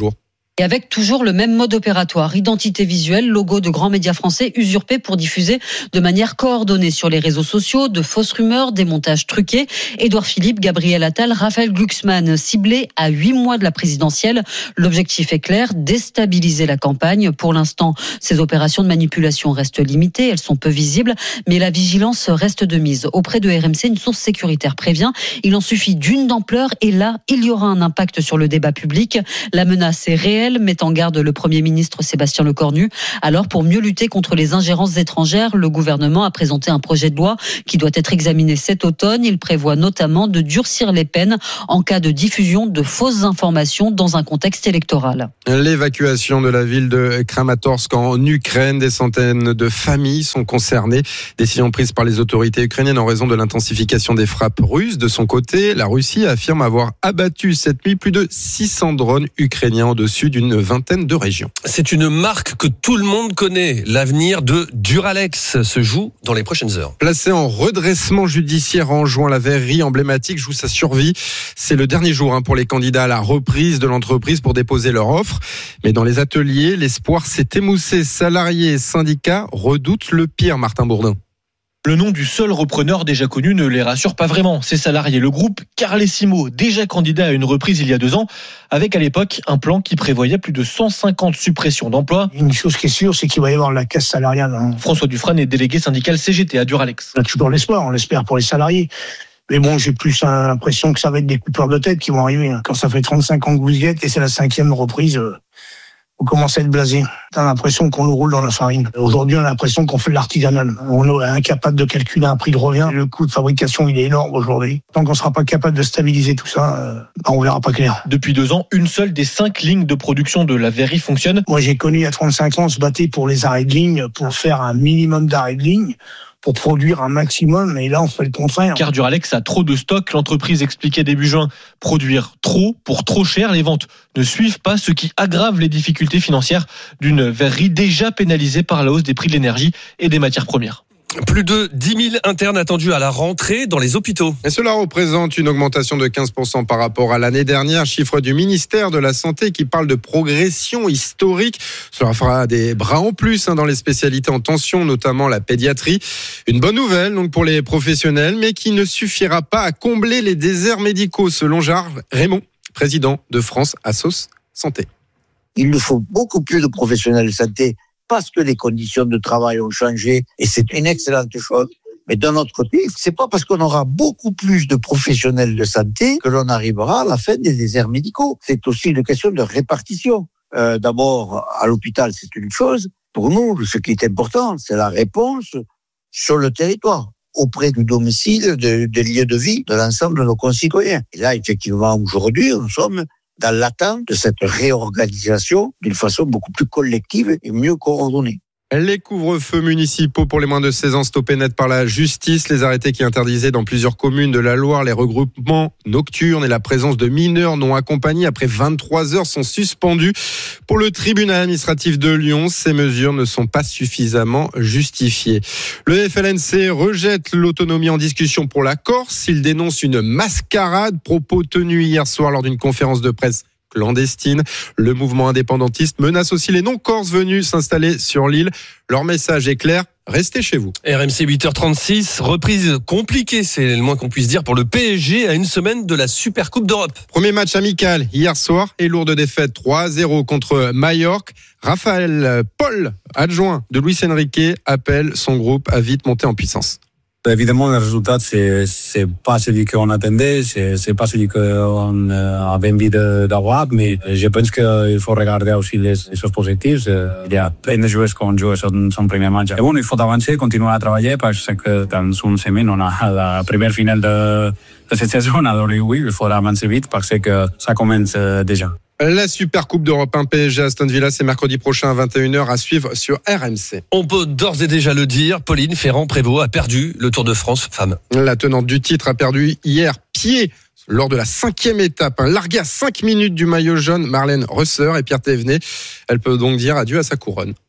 Et avec toujours le même mode opératoire, identité visuelle, logo de grands médias français usurpés pour diffuser de manière coordonnée sur les réseaux sociaux, de fausses rumeurs, des montages truqués. Édouard Philippe, Gabriel Attal, Raphaël Glucksmann, ciblés à huit mois de la présidentielle. L'objectif est clair, déstabiliser la campagne. Pour l'instant, ces opérations de manipulation restent limitées, elles sont peu visibles, mais la vigilance reste de mise. Auprès de R M C, une source sécuritaire prévient, il en suffit d'une d'ampleur et là, il y aura un impact sur le débat public. La menace est réelle, met en garde le Premier ministre Sébastien Lecornu. Alors, pour mieux lutter contre les ingérences étrangères, le gouvernement a présenté un projet de loi qui doit être examiné cet automne. Il prévoit notamment de durcir les peines en cas de diffusion de fausses informations dans un contexte électoral. L'évacuation de la ville de Kramatorsk en Ukraine, des centaines de familles sont concernées. Décision prise par les autorités ukrainiennes en raison de l'intensification des frappes russes. De son côté, la Russie affirme avoir abattu cette nuit plus de six cents drones ukrainiens au-dessus d'une vingtaine de régions. C'est une marque que tout le monde connaît. L'avenir de Duralex se joue dans les prochaines heures. Placé en redressement judiciaire en juin, la verrerie emblématique joue sa survie. C'est le dernier jour hein, pour les candidats à la reprise de l'entreprise pour déposer leur offre. Mais dans les ateliers, l'espoir s'est émoussé. Salariés et syndicats redoutent le pire, Martin Bourdin. Le nom du seul repreneur déjà connu ne les rassure pas vraiment. Ses salariés, le groupe Carlesimo, déjà candidat à une reprise il y a deux ans, avec à l'époque un plan qui prévoyait plus de cent cinquante suppressions d'emplois. Une chose qui est sûre, c'est qu'il va y avoir la casse salariale. Hein. François Dufresne est délégué syndical C G T à Duralex. On a toujours l'espoir, on l'espère pour les salariés. Mais bon, j'ai plus l'impression que ça va être des coupeurs de tête qui vont arriver. Quand ça fait trente-cinq ans que vous y êtes et c'est la cinquième reprise... Euh... vous commencez à être blasé. On a l'impression qu'on nous roule dans la farine. Aujourd'hui, on a l'impression qu'on fait de l'artisanal. On est incapable de calculer un prix de revient. Le coût de fabrication, il est énorme aujourd'hui. Tant qu'on ne sera pas capable de stabiliser tout ça, euh, on verra pas clair. Depuis deux ans, une seule des cinq lignes de production de la verrerie fonctionne. Moi, j'ai connu à trente-cinq ans, on se battait pour les arrêts de ligne, pour faire un minimum d'arrêts de ligne, pour produire un maximum, et là on fait le contraire. Car Duralex a trop de stock, l'entreprise expliquait début juin. Produire trop pour trop cher, les ventes ne suivent pas, ce qui aggrave les difficultés financières d'une verrerie déjà pénalisée par la hausse des prix de l'énergie et des matières premières. Plus de dix mille internes attendus à la rentrée dans les hôpitaux. Et cela représente une augmentation de quinze pour cent par rapport à l'année dernière. Chiffre du ministère de la Santé qui parle de progression historique. Cela fera des bras en plus dans les spécialités en tension, notamment la pédiatrie. Une bonne nouvelle donc pour les professionnels, mais qui ne suffira pas à combler les déserts médicaux, selon Gérard Raymond, président de France Assos Santé. Il nous faut beaucoup plus de professionnels de santé, parce que les conditions de travail ont changé et c'est une excellente chose. Mais d'un autre côté, c'est pas parce qu'on aura beaucoup plus de professionnels de santé que l'on arrivera à la fin des déserts médicaux. C'est aussi une question de répartition. Euh, d'abord, à l'hôpital, c'est une chose. Pour nous, ce qui est important, c'est la réponse sur le territoire, auprès du domicile, de, des lieux de vie de l'ensemble de nos concitoyens. Et là, effectivement, aujourd'hui, nous sommes dans l'attente de cette réorganisation d'une façon beaucoup plus collective et mieux coordonnée. Les couvre-feux municipaux pour les moins de seize ans stoppés net par la justice. Les arrêtés qui interdisaient dans plusieurs communes de la Loire les regroupements nocturnes et la présence de mineurs non accompagnés après vingt-trois heures sont suspendus. Pour le tribunal administratif de Lyon, ces mesures ne sont pas suffisamment justifiées. Le F L N C rejette l'autonomie en discussion pour la Corse. Il dénonce une mascarade, propos tenus hier soir lors d'une conférence de presse clandestine. Le mouvement indépendantiste menace aussi les non-corses venus s'installer sur l'île. Leur message est clair, restez chez vous. R M C huit heures trente-six, reprise compliquée, c'est le moins qu'on puisse dire pour le P S G à une semaine de la Super Coupe d'Europe. Premier match amical hier soir et lourde défaite trois à zéro contre Majorque. Raphaël Paul, adjoint de Luis Enrique, appelle son groupe à vite monter en puissance. Évidemment, le résultat, c'est, c'est pas celui qu'on attendait, c'est, c'est pas celui qu'on avait envie de, d'avoir, mais je pense qu'il faut regarder aussi les, les choses positives. Il y a plein de joueurs qui ont joué son, son premier match. Et bon, il faut avancer, continuer à travailler, parce que dans une semaine, on a la première finale de, de cette saison. Alors oui, il faut avancer vite, parce que ça commence déjà. La Super Coupe d'Europe, un P S G Aston Villa, c'est mercredi prochain à vingt et une heures à suivre sur R M C. On peut d'ores et déjà le dire, Pauline Ferrand-Prévot a perdu le Tour de France femmes. La tenante du titre a perdu hier pied lors de la cinquième étape. Larguée à cinq minutes du maillot jaune, Marlène Rösser et Pierre Thévenet. Elle peut donc dire adieu à sa couronne.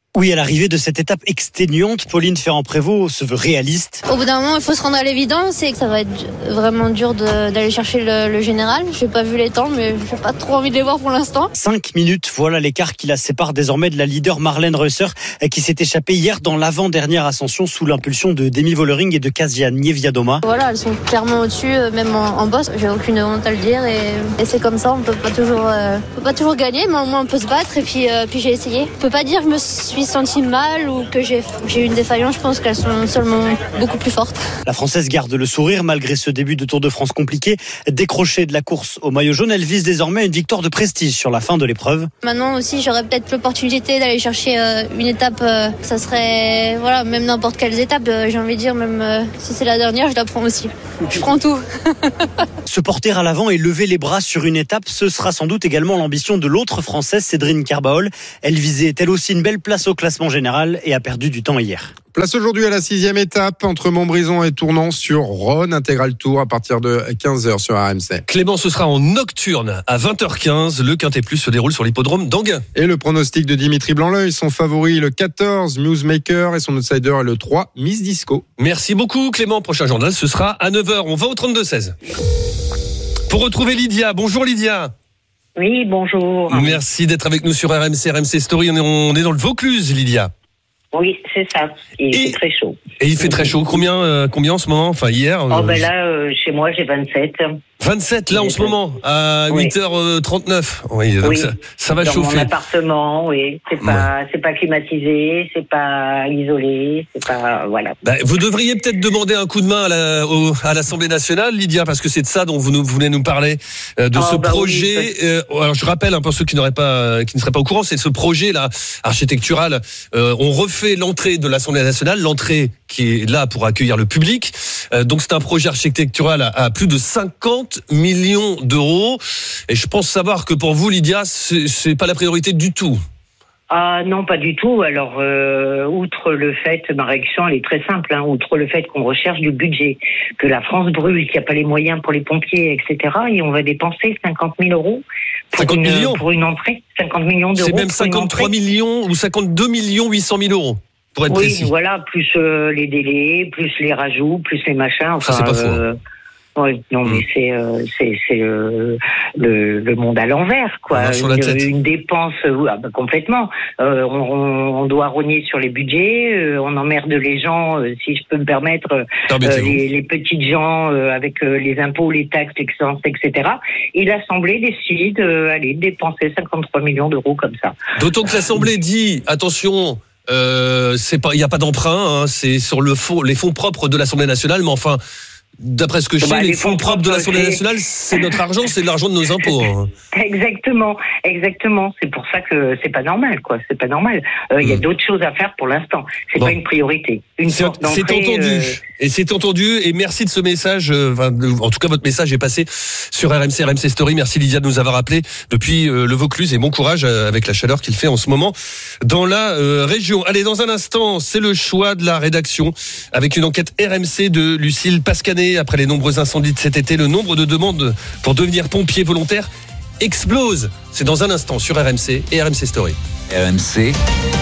Oui, à l'arrivée de cette étape exténuante, Pauline Ferrand-Prévot se veut réaliste. Au bout d'un moment, il faut se rendre à l'évidence, c'est que ça va être vraiment dur de, d'aller chercher le, le général. J'ai pas vu les temps, mais j'ai pas trop envie de les voir pour l'instant. Cinq minutes, voilà l'écart qui la sépare désormais de la leader Marlène Reusser, qui s'est échappée hier dans l'avant-dernière ascension sous l'impulsion de Demi Vollering et de Kasia Niewiadoma. Voilà, elles sont clairement au-dessus, même en, en boss. J'ai aucune honte à le dire, et, et c'est comme ça. On peut pas toujours, euh, on peut pas toujours gagner, mais au moins on peut se battre. Et puis, euh, puis j'ai essayé. Je peux pas dire que je me suis senti mal ou que j'ai, j'ai eu une défaillance. Je pense qu'elles sont seulement beaucoup plus fortes. La Française garde le sourire malgré ce début de Tour de France compliqué. Décrochée de la course au maillot jaune, elle vise désormais une victoire de prestige sur la fin de l'épreuve. Maintenant aussi, j'aurais peut-être l'opportunité d'aller chercher euh, une étape. Euh, ça serait, voilà, même n'importe quelle étape. Euh, j'ai envie de dire, même euh, si c'est la dernière, je la prends aussi. Je prends tout. Se porter à l'avant et lever les bras sur une étape, ce sera sans doute également l'ambition de l'autre Française, Cédrine Carbaol. Elle visait elle aussi une belle place au classement général et a perdu du temps hier. Place aujourd'hui à la sixième étape entre Montbrison et Tournan sur Rhône. Intégral Tour à partir de quinze heures sur R M C. Clément, ce sera en nocturne à vingt heures quinze. Le Quintet Plus se déroule sur l'hippodrome d'Anguin. Et le pronostic de Dimitri Blanc-L'Œil, son favori le quatorze, Musemaker, et son outsider le trois, Miss Disco. Merci beaucoup Clément. Prochain journal, ce sera à neuf heures. On va au trente-deux seize. Pour retrouver Lydia. Bonjour Lydia. Oui, bonjour. Merci d'être avec nous sur R M C, R M C Story. On est, on est dans le Vaucluse, Lydia. Oui, c'est ça. Il et, fait très chaud. Et il fait très chaud. Combien, euh, combien en ce moment? Enfin, hier Oh, ben là, euh, chez moi, j'ai vingt-sept. vingt-sept, là, en ce moment, à oui. huit heures trente-neuf. Oui, donc oui. Ça, ça va dans chauffer. Dans mon appartement, oui. C'est pas, ouais. c'est pas climatisé, c'est pas isolé, c'est pas, voilà. Bah, vous devriez peut-être demander un coup de main à, la, au, à l'Assemblée nationale, Lydia, parce que c'est de ça dont vous, nous, vous voulez nous parler, euh, de oh, ce bah projet. Oui, euh, alors, je rappelle, hein, pour ceux qui n'auraient pas, qui ne seraient pas au courant, c'est ce projet-là, architectural. Euh, on refait l'entrée de l'Assemblée nationale, l'entrée qui est là pour accueillir le public. Euh, donc, c'est un projet architectural à, à plus de cinquante millions d'euros. Et je pense savoir que pour vous, Lydia, c'est, c'est pas la priorité du tout. Ah non, pas du tout. Alors, euh, outre le fait, ma réaction, elle est très simple, hein, outre le fait qu'on recherche du budget, que la France brûle, qu'il n'y a pas les moyens pour les pompiers, et cetera, et on va dépenser cinquante mille euros pour, cinquante une, millions. pour une entrée. cinquante millions d'euros. C'est même cinquante-trois millions ou cinquante-deux millions huit cent mille euros. Pour être oui, précis. Voilà, plus euh, les délais, plus les rajouts, plus les machins. Enfin, ça, c'est pas faux. Euh, Oui, non, mais c'est euh, c'est c'est euh, le le monde à l'envers, quoi. Une, une dépense euh, ah, bah, complètement. Euh, on, on doit rogner sur les budgets, euh, on emmerde les gens, euh, si je peux me permettre, euh, les, les petites gens euh, avec euh, les impôts, les taxes, l'excellence, et cetera. Et l'Assemblée décide, euh, allez, dépenser cinquante-trois millions d'euros comme ça. D'autant que l'Assemblée dit, attention. Euh, c'est pas, il n'y a pas d'emprunt, hein, c'est sur le fond, les fonds propres de l'Assemblée nationale, mais enfin, d'après ce que je sais, bah, les, les fonds, fonds propres de l'Assemblée nationale, c'est notre argent, c'est l'argent de nos impôts. Hein. Exactement, exactement. C'est pour ça que c'est pas normal, quoi. C'est pas normal. Il euh, mmh. y a d'autres choses à faire pour l'instant. C'est bon. Pas une priorité. Une c'est, c'est entendu. Euh... Et c'est entendu. Et merci de ce message. Euh, en tout cas, votre message est passé sur R M C, R M C Story. Merci Lydia de nous avoir appelé depuis euh, le Vaucluse et bon courage euh, avec la chaleur qu'il fait en ce moment dans la euh, région. Allez, dans un instant, c'est le choix de la rédaction avec une enquête R M C de Lucille Pascanet. Après les nombreux incendies de cet été, le nombre de demandes pour devenir pompier volontaire explose. C'est dans un instant sur R M C et R M C Story. R M C,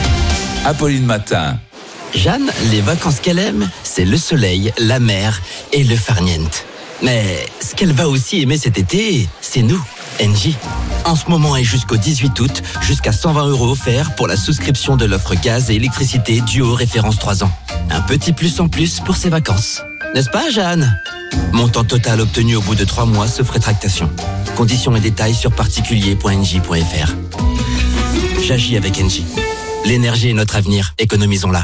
Apolline Matin. Jeanne, les vacances qu'elle aime, c'est le soleil, la mer et le farniente. Mais ce qu'elle va aussi aimer cet été, c'est nous, Engie. En ce moment et jusqu'au dix-huit août, jusqu'à cent vingt euros offerts pour la souscription de l'offre gaz et électricité Duo référence trois ans. Un petit plus en plus pour ses vacances. N'est-ce pas, Jeanne? Montant total obtenu au bout de trois mois sauf rétractation. Conditions et détails sur particulier point engie point f r. J'agis avec Engie. L'énergie est notre avenir, économisons-la.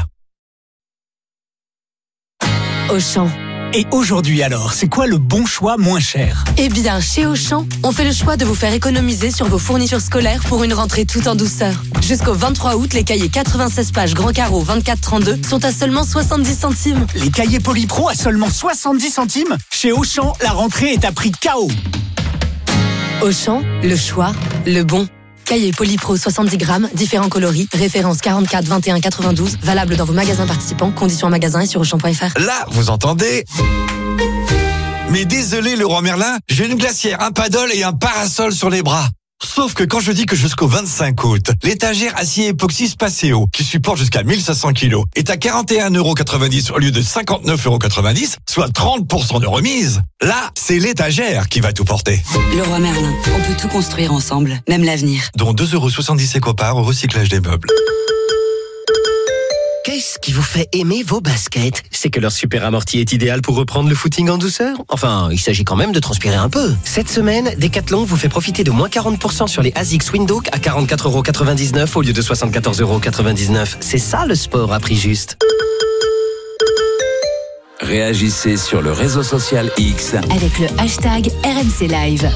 Auchan. Et aujourd'hui alors, c'est quoi le bon choix moins cher? Eh bien, chez Auchan, on fait le choix de vous faire économiser sur vos fournitures scolaires pour une rentrée tout en douceur. Jusqu'au vingt-trois août, les cahiers quatre-vingt-seize pages grand carreau vingt-quatre trente-deux sont à seulement soixante-dix centimes. Les cahiers Polypro à seulement soixante-dix centimes? Chez Auchan, la rentrée est à prix K O. Auchan, le choix, le bon. Cahier Polypro soixante-dix grammes, différents coloris, référence quarante-quatre vingt et un quatre-vingt-douze, valable dans vos magasins participants, conditions en magasin et sur auchan point f r. Là, vous entendez? Mais désolé, Leroy Merlin, j'ai une glacière, un paddle et un parasol sur les bras. Sauf que quand je dis que jusqu'au vingt-cinq août, l'étagère acier époxy Spaceo, qui supporte jusqu'à mille cinq cents kilos, est à quarante et un euros quatre-vingt-dix au lieu de cinquante-neuf euros quatre-vingt-dix, soit trente pour cent de remise, là, c'est l'étagère qui va tout porter. Leroy Merlin, on peut tout construire ensemble, même l'avenir. Dont deux euros soixante-dix éco-parts au recyclage des meubles. Qu'est-ce qui vous fait aimer vos baskets? C'est que leur super amorti est idéal pour reprendre le footing en douceur. Enfin, il s'agit quand même de transpirer un peu. Cette semaine, Decathlon vous fait profiter de moins quarante pour cent sur les ASICS Windhoek à quarante-quatre euros quatre-vingt-dix-neuf au lieu de soixante-quatorze euros quatre-vingt-dix-neuf. C'est ça le sport à prix juste. Réagissez sur le réseau social X avec le hashtag R M C Live.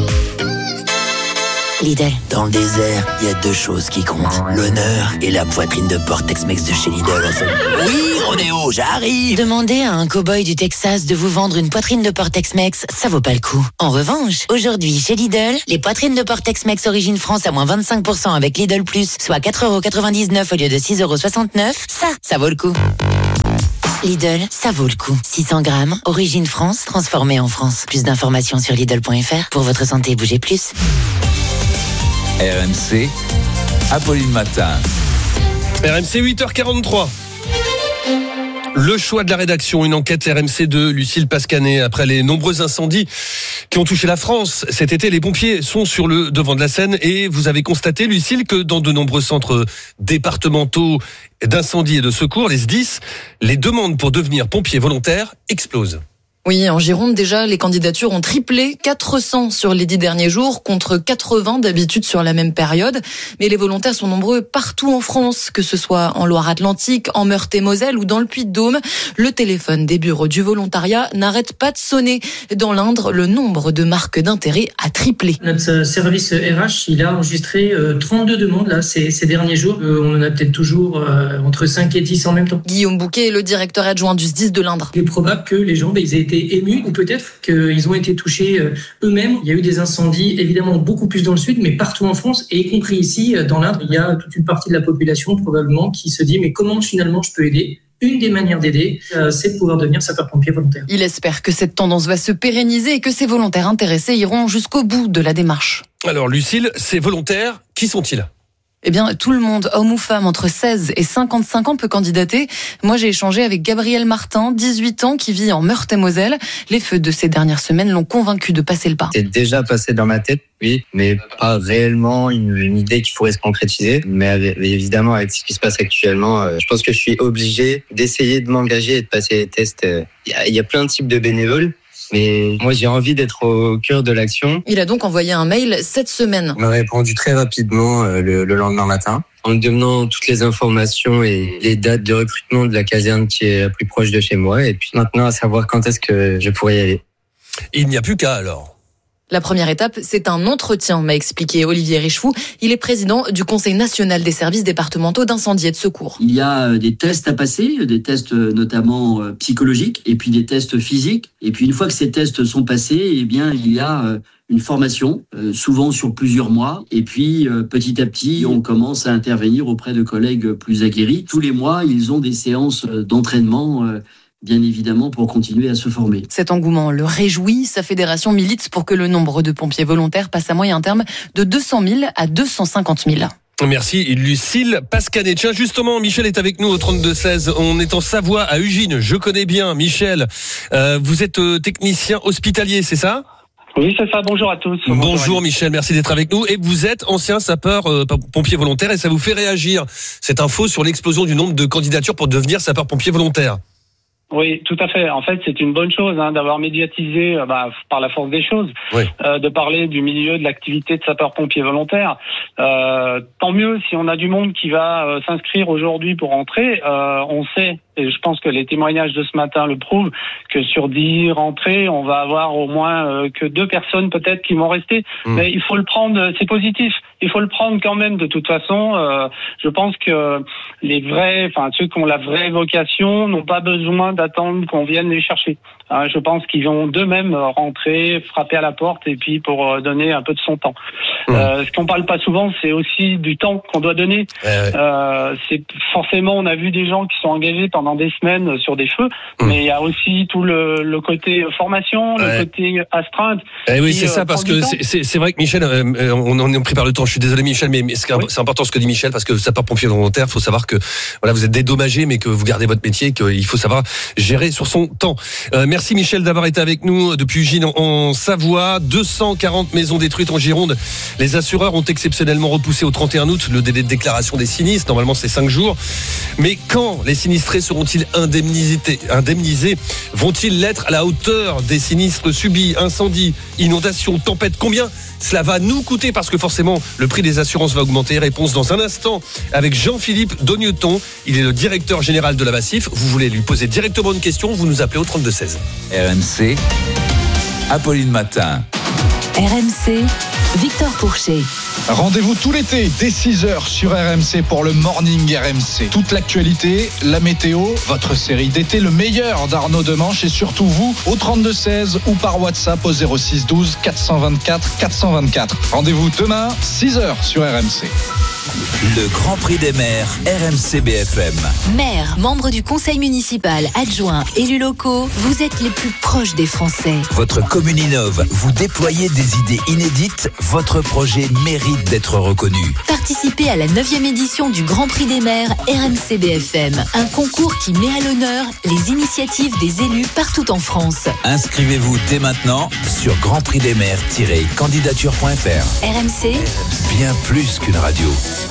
Lidl. Dans le désert, il y a deux choses qui comptent. L'honneur et la poitrine de porc Tex-Mex de chez Lidl. Oui, Rodéo, j'arrive. Demandez à un cow-boy du Texas de vous vendre une poitrine de porc Tex-Mex, ça vaut pas le coup. En revanche, aujourd'hui, chez Lidl, les poitrines de porc Tex-Mex Origine France à moins vingt-cinq pour cent avec Lidl Plus, soit quatre euros quatre-vingt-dix-neuf au lieu de six euros soixante-neuf, ça, ça vaut le coup. Lidl, ça vaut le coup. six cents grammes, Origine France, transformée en France. Plus d'informations sur Lidl point F R. Pour votre santé, bougez plus. R M C, Apolline Matin. R M C huit heures quarante-trois. Le choix de la rédaction, une enquête R M C de Lucille Pascanet. Après les nombreux incendies qui ont touché la France cet été, les pompiers sont sur le devant de la scène et vous avez constaté, Lucille, que dans de nombreux centres départementaux d'incendie et de secours, les S D I S, les demandes pour devenir pompiers volontaires explosent. Oui, en Gironde, déjà, les candidatures ont triplé, quatre cents sur les dix derniers jours, contre quatre-vingts d'habitude sur la même période. Mais les volontaires sont nombreux partout en France, que ce soit en Loire-Atlantique, en Meurthe-et-Moselle ou dans le Puy-de-Dôme. Le téléphone des bureaux du volontariat n'arrête pas de sonner. Dans l'Indre, le nombre de marques d'intérêt a triplé. Notre service R H, il a enregistré trente-deux demandes là, ces, ces derniers jours. On en a peut-être toujours euh, entre cinq et dix en même temps. Guillaume Bouquet est le directeur adjoint du S D I S de l'Indre. Il est probable que les gens, ben, ils aient été émus ou peut-être qu'ils ont été touchés eux-mêmes. Il y a eu des incendies évidemment beaucoup plus dans le sud, mais partout en France, et y compris ici dans l'Indre, il y a toute une partie de la population probablement qui se dit mais comment finalement je peux aider ? Une des manières d'aider, c'est de pouvoir devenir sapeur-pompier volontaire. Il espère que cette tendance va se pérenniser et que ces volontaires intéressés iront jusqu'au bout de la démarche. Alors Lucille, ces volontaires, qui sont-ils ? Eh bien, tout le monde, homme ou femme, entre seize et cinquante-cinq ans peut candidater. Moi, j'ai échangé avec Gabriel Martin, dix-huit ans, qui vit en Meurthe-et-Moselle. Les feux de ces dernières semaines l'ont convaincu de passer le pas. C'est déjà passé dans ma tête, oui, mais pas réellement une, une idée qui pourrait se concrétiser. Mais évidemment, avec ce qui se passe actuellement, je pense que je suis obligé d'essayer de m'engager et de passer les tests. Il y a, il y a plein de types de bénévoles. Mais moi, j'ai envie d'être au cœur de l'action. Il a donc envoyé un mail cette semaine. On m'a répondu très rapidement le, le lendemain matin, en me donnant toutes les informations et les dates de recrutement de la caserne qui est la plus proche de chez moi. Et puis maintenant, à savoir quand est-ce que je pourrais y aller. Il n'y a plus qu'à alors. La première étape, c'est un entretien, m'a expliqué Olivier Richefou. Il est président du Conseil national des services départementaux d'incendie et de secours. Il y a des tests à passer, des tests notamment psychologiques, et puis des tests physiques. Et puis une fois que ces tests sont passés, eh bien, il y a une formation, souvent sur plusieurs mois. Et puis, petit à petit, on commence à intervenir auprès de collègues plus aguerris. Tous les mois, ils ont des séances d'entraînement, bien évidemment, pour continuer à se former. Cet engouement le réjouit. Sa fédération milite pour que le nombre de pompiers volontaires passe à moyen terme de deux cent mille à deux cent cinquante mille. Merci Lucille Pascanet. Tiens, justement, Michel est avec nous au trente-deux seize. On est en Savoie, à Ugine. Je connais bien Michel. Euh, vous êtes technicien hospitalier, c'est ça ? Oui, c'est ça. Bonjour à tous. Bonjour, Bonjour Michel, merci d'être avec nous. Et vous êtes ancien sapeur euh, pompier volontaire et ça vous fait réagir, cette info sur l'explosion du nombre de candidatures pour devenir sapeur pompier volontaire. Oui, tout à fait. En fait, c'est une bonne chose hein, d'avoir médiatisé euh, bah, par la force des choses, oui. euh, de parler du milieu de l'activité de sapeur-pompier volontaire. Euh, tant mieux si on a du monde qui va euh, s'inscrire aujourd'hui pour entrer. Euh, on sait, et je pense que les témoignages de ce matin le prouvent, que sur dix rentrées, on va avoir au moins euh, que deux personnes peut-être qui vont rester. Mmh. Mais il faut le prendre, c'est positif. Il faut le prendre quand même de toute façon. Euh, je pense que les vrais, enfin ceux qui ont la vraie vocation n'ont pas besoin d'attendre qu'on vienne les chercher. Hein, je pense qu'ils vont d'eux-mêmes rentrer, frapper à la porte et puis pour donner un peu de son temps. Mmh. Euh, ce qu'on parle pas souvent, c'est aussi du temps qu'on doit donner. Ouais, ouais. Euh, c'est forcément, on a vu des gens qui sont engagés pendant pendant des semaines sur des feux, mmh. mais il y a aussi tout le, le côté formation, ouais. le côté astreinte. Eh oui, c'est euh, ça, parce que c'est, c'est vrai que Michel, euh, on, on est pris par le temps. Je suis désolé, Michel, mais, mais c'est, oui. c'est important ce que dit Michel, parce que sapeur-pompier volontaire, il faut savoir que voilà, vous êtes dédommagé, mais que vous gardez votre métier, qu'il faut savoir gérer sur son temps. Euh, merci Michel d'avoir été avec nous depuis Ugine en, en Savoie. deux cent quarante maisons détruites en Gironde. Les assureurs ont exceptionnellement repoussé au trente et un août le délai de déclaration des sinistres. Normalement, c'est cinq jours. Mais quand les sinistrés seront-ils indemnisés, indemnisés ? Vont-ils l'être à la hauteur des sinistres subis ? Incendies, inondations, tempêtes, combien cela va nous coûter ? Parce que forcément, le prix des assurances va augmenter. Réponse dans un instant avec Jean-Philippe Dogneton. Il est le directeur général de la Massif. Vous voulez lui poser directement une question, vous nous appelez au trente-deux seize. R M C, Apolline Matin. R M C, Victor Pourchet. Rendez-vous tout l'été dès six heures sur R M C pour le Morning R M C. Toute l'actualité, la météo, votre série d'été, le meilleur d'Arnaud Demanche et surtout vous au trente-deux seize ou par WhatsApp au zéro six douze quatre cent vingt-quatre quatre cent vingt-quatre. Rendez-vous demain six heures sur R M C. Le Grand Prix des maires, R M C B F M. Maires, membres du conseil municipal, adjoints, élus locaux, vous êtes les plus proches des Français. Votre commune innove, vous déployez des idées inédites, votre projet mérite d'être reconnu. Participez à la neuvième édition du Grand Prix des maires R M C B F M, un concours qui met à l'honneur les initiatives des élus partout en France. Inscrivez-vous dès maintenant sur grand prix des maires tiret candidature point f r. R M C, bien plus qu'une radio.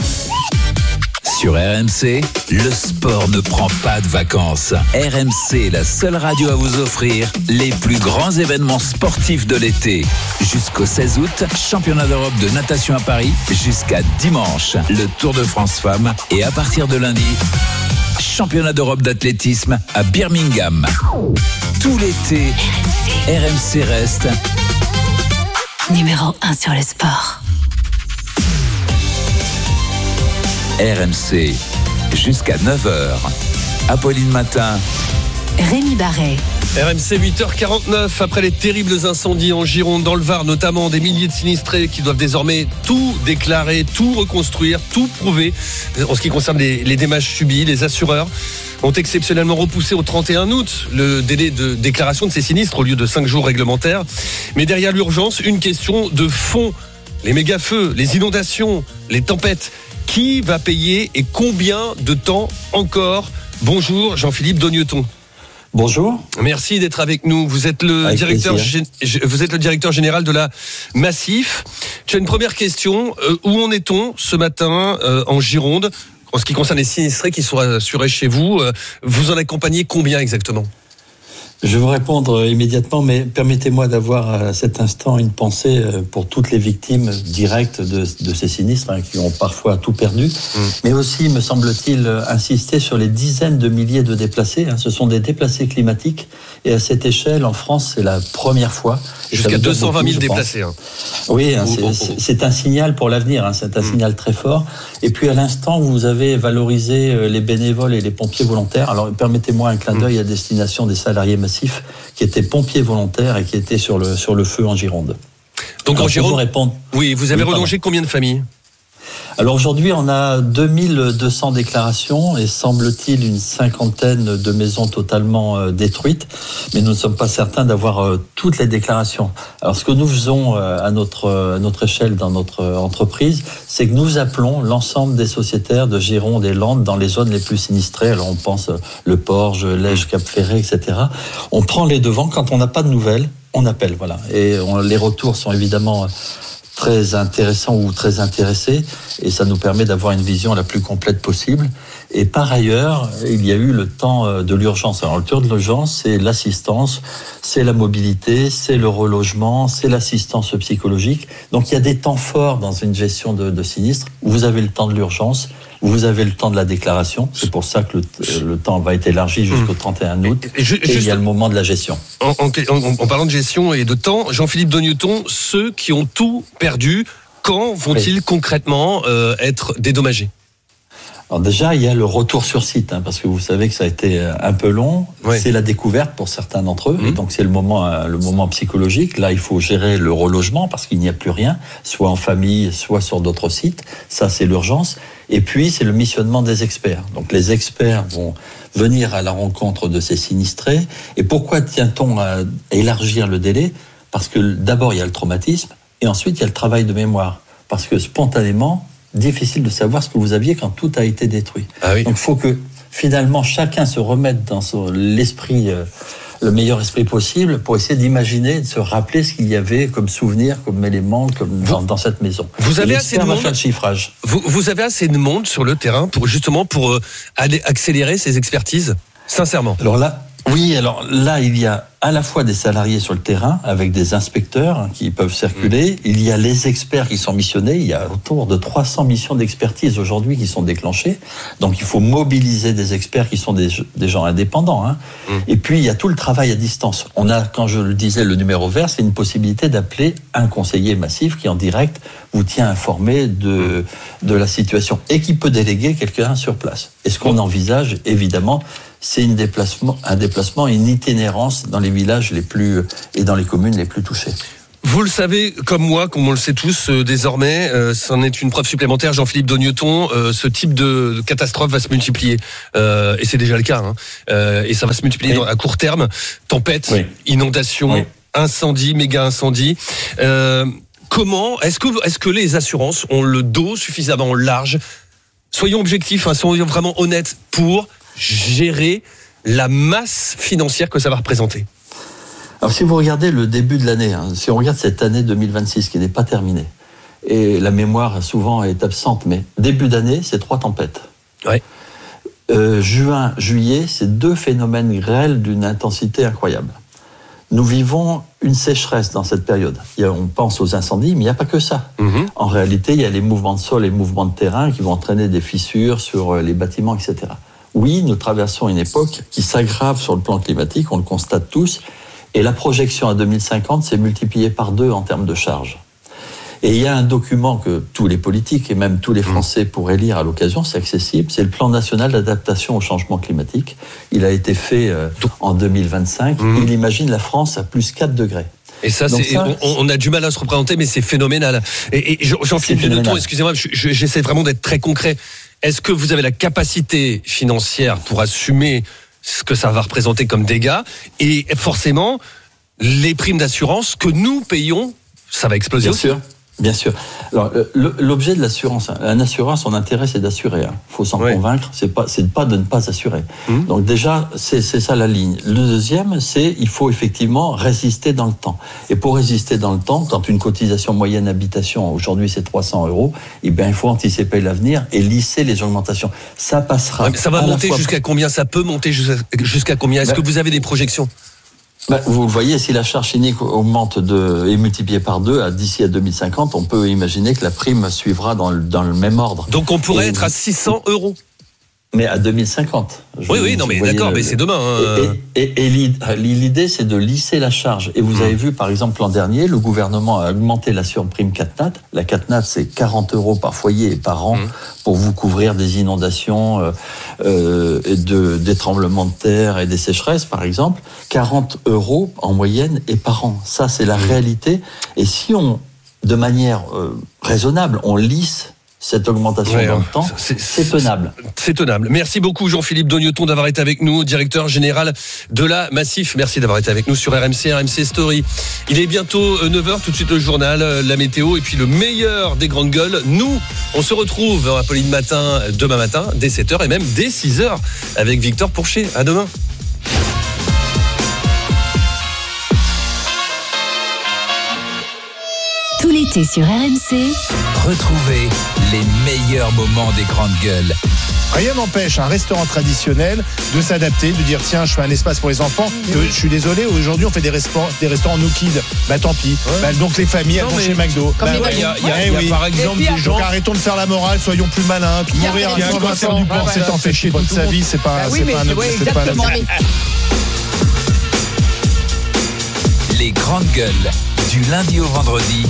Sur R M C, le sport ne prend pas de vacances. R M C est la seule radio à vous offrir les plus grands événements sportifs de l'été. Jusqu'au seize août, championnat d'Europe de natation à Paris, jusqu'à dimanche, le Tour de France Femmes et à partir de lundi, championnat d'Europe d'athlétisme à Birmingham. Tout l'été, R M C reste numéro un sur le sport. R M C, jusqu'à neuf heures. Apolline Matin. Rémi Barret. R M C huit heures quarante-neuf, après les terribles incendies en Gironde, dans le Var notamment, des milliers de sinistrés qui doivent désormais tout déclarer, tout reconstruire, tout prouver. En ce qui concerne les, les dommages subis, les assureurs ont exceptionnellement repoussé au trente et un août le délai de déclaration de ces sinistres au lieu de cinq jours réglementaires. Mais derrière l'urgence, une question de fond. Les méga-feux, les inondations, les tempêtes. Qui va payer et combien de temps encore ? Bonjour Jean-Philippe Dogneton. Bonjour. Merci d'être avec nous. Vous êtes le avec directeur, gé... vous êtes le directeur général de la Massif. Tu as une première question. Euh, où en est-on ce matin euh, en Gironde en ce qui concerne les sinistrés qui sont assurés chez vous? euh, Vous en accompagnez combien exactement ? Je vais vous répondre immédiatement, mais permettez-moi d'avoir à cet instant une pensée pour toutes les victimes directes de, de ces sinistres hein, qui ont parfois tout perdu, mmh. mais aussi, me semble-t-il, insister sur les dizaines de milliers de déplacés. Hein. Ce sont des déplacés climatiques et à cette échelle, en France, c'est la première fois. Jusqu'à deux cent vingt mille déplacés. Hein. Oui, hein, c'est, oh, oh, oh. c'est un signal pour l'avenir, hein, c'est un mmh. signal très fort. Et puis à l'instant, vous avez valorisé les bénévoles et les pompiers volontaires. Alors permettez-moi un clin d'œil mmh. à destination des salariés massifs qui était pompier volontaire et qui était sur le, sur le feu en Gironde. Donc Alors, en Gironde, vous répondre, oui, vous avez oui, relongé combien de familles ? Alors aujourd'hui, on a deux mille deux cents déclarations et semble-t-il une cinquantaine de maisons totalement euh, détruites, mais nous ne sommes pas certains d'avoir euh, toutes les déclarations. Alors ce que nous faisons euh, à notre à notre échelle dans notre euh, entreprise, c'est que nous appelons l'ensemble des sociétaires de Gironde et Landes dans les zones les plus sinistrées. Alors on pense euh, le Porge, l'Ège, Cap-Ferré, et cetera. On prend les devants quand on n'a pas de nouvelles, on appelle, voilà. Et on, les retours sont évidemment euh, très intéressant ou très intéressé et ça nous permet d'avoir une vision la plus complète possible. Et par ailleurs, il y a eu le temps de l'urgence. Alors le temps de l'urgence, c'est l'assistance, c'est la mobilité, c'est le relogement, c'est l'assistance psychologique. Donc il y a des temps forts dans une gestion de, de sinistre. Vous avez le temps de l'urgence, vous avez le temps de la déclaration. C'est pour ça que le, le temps va être élargi jusqu'au trente et un août. Et, je, et il y a le moment de la gestion. En, en, en, en parlant de gestion et de temps, Jean-Philippe Dogneton, ceux qui ont tout perdu, quand vont-ils oui. concrètement euh, être dédommagés ? Alors déjà, il y a le retour sur site, hein, parce que vous savez que ça a été un peu long. Oui. C'est la découverte pour certains d'entre eux, mmh. et donc c'est le moment, le moment psychologique. Là, il faut gérer le relogement parce qu'il n'y a plus rien, soit en famille, soit sur d'autres sites. Ça, c'est l'urgence. Et puis, c'est le missionnement des experts. Donc, les experts vont venir à la rencontre de ces sinistrés. Et pourquoi tient-on à élargir le délai ? Parce que d'abord, il y a le traumatisme, et ensuite, il y a le travail de mémoire. Parce que spontanément, difficile de savoir ce que vous aviez quand tout a été détruit. Ah oui. Donc il faut que finalement chacun se remette dans son, l'esprit, euh, le meilleur esprit possible pour essayer d'imaginer, de se rappeler ce qu'il y avait comme souvenir, comme élément, comme dans, dans cette maison. Vous avez assez de monde. Faire le chiffrage. Vous, vous avez assez de monde sur le terrain pour justement pour euh, aller accélérer ces expertises, sincèrement. Alors là. Oui, alors là, il y a à la fois des salariés sur le terrain, avec des inspecteurs qui peuvent circuler. Mmh. Il y a les experts qui sont missionnés. Il y a autour de trois cents missions d'expertise aujourd'hui qui sont déclenchées. Donc, il faut mobiliser des experts qui sont des, des gens indépendants. Hein. Mmh. Et puis, il y a tout le travail à distance. On a, quand je le disais, le numéro vert, c'est une possibilité d'appeler un conseiller massif qui, en direct, vous tient informé de, de la situation et qui peut déléguer quelqu'un sur place. Et ce qu'on envisage, évidemment, c'est une déplacement, un déplacement, une itinérance dans les villages les plus et dans les communes les plus touchées. Vous le savez comme moi, comme on le sait tous euh, désormais, euh, c'en est une preuve supplémentaire, Jean-Philippe Dogneton, euh, ce type de, de catastrophe va se multiplier. Euh, et c'est déjà le cas. Hein. Euh, et ça va se multiplier oui. dans, à court terme. Tempête, oui. inondation, oui. incendie, méga incendie. Euh, comment, est-ce que, est-ce que les assurances ont le dos suffisamment large ? Soyons objectifs, hein, soyons vraiment honnêtes pour gérer la masse financière que ça va représenter. Alors si vous regardez le début de l'année, hein, si on regarde cette année deux mille vingt-six qui n'est pas terminée, et la mémoire souvent est absente, mais début d'année, c'est trois tempêtes. Ouais. Euh, juin, juillet, c'est deux phénomènes grêles d'une intensité incroyable. Nous vivons une sécheresse dans cette période. Il y a, on pense aux incendies, mais il n'y a pas que ça. Mmh. En réalité, il y a les mouvements de sol et les mouvements de terrain qui vont entraîner des fissures sur les bâtiments, et cetera. Oui, nous traversons une époque qui s'aggrave sur le plan climatique, on le constate tous, et la projection à deux mille cinquante s'est multipliée par deux en termes de charges. Et il y a un document que tous les politiques et même tous les Français pourraient lire à l'occasion, c'est accessible, c'est le plan national d'adaptation au changement climatique. Il a été fait euh, en deux mille vingt-cinq, mmh. il imagine la France à plus quatre degrés. Et ça, c'est, ça on, on a du mal à se représenter, mais c'est phénoménal. Et, et Jean-Philippe Dogneton, excusez-moi, j'essaie vraiment d'être très concret. Est-ce que vous avez la capacité financière pour assumer ce que ça va représenter comme dégâts ? Et forcément, les primes d'assurance que nous payons, ça va exploser Bien aussi. sûr. Bien sûr. Alors, l'objet de l'assurance, un assureur, son intérêt, c'est d'assurer. Il hein. faut s'en oui. convaincre. C'est pas, c'est pas de ne pas assurer. Mmh. Donc déjà, c'est, c'est ça la ligne. Le deuxième, c'est il faut effectivement résister dans le temps. Et pour résister dans le temps, quand une cotisation moyenne habitation aujourd'hui c'est trois cents euros, eh bien il faut anticiper l'avenir et lisser les augmentations. Ça passera. Ouais, ça va monter jusqu'à combien ? Ça peut monter jusqu'à, jusqu'à combien ? Est-ce ben, que vous avez des projections ? Ben, vous le voyez, si la charge unique augmente de, est multipliée par deux à, d'ici à deux mille cinquante, on peut imaginer que la prime suivra dans le, dans le même ordre. Donc on pourrait et, être à six cents euros. Mais à deux mille cinquante. Oui, oui, non, mais d'accord, le, mais c'est demain. Hein. Et, et, et, et l'idée, c'est de lisser la charge. Et vous mmh. avez vu, par exemple, l'an dernier, le gouvernement a augmenté la surprime CatNat. La CatNat, c'est quarante euros par foyer et par an mmh. pour vous couvrir des inondations, euh, euh, et de, des tremblements de terre et des sécheresses, par exemple. quarante euros en moyenne et par an. Ça, c'est la mmh. réalité. Et si on, de manière euh, raisonnable, on lisse cette augmentation ouais, dans le temps, c'est, c'est tenable. C'est tenable. Merci beaucoup Jean-Philippe Dogneton d'avoir été avec nous, directeur général de la Massif. Merci d'avoir été avec nous sur R M C, R M C Story. Il est bientôt neuf heures, tout de suite le journal, la météo et puis le meilleur des grandes gueules. Nous, on se retrouve à Apolline Matin demain matin, dès sept heures et même dès six heures avec Victor Pourchet. À demain. Tout l'été sur R M C. Retrouvez les meilleurs moments des grandes gueules. Rien n'empêche un restaurant traditionnel de s'adapter, de dire tiens, je fais un espace pour les enfants. Euh, je suis désolé, aujourd'hui on fait des restaurants, des restaurants no kids. Bah tant pis. Ouais. Bah, donc les familles elles vont chez McDo. Bah, il y a, y a, y a oui. par exemple des gens. Donc arrêtons de faire la morale, soyons plus malins. Mourir à cent vingt ans du porc, c'est en fait chier toute sa vie, c'est pas. Bah oui, mais c'est pas un. Les grandes gueules du lundi au vendredi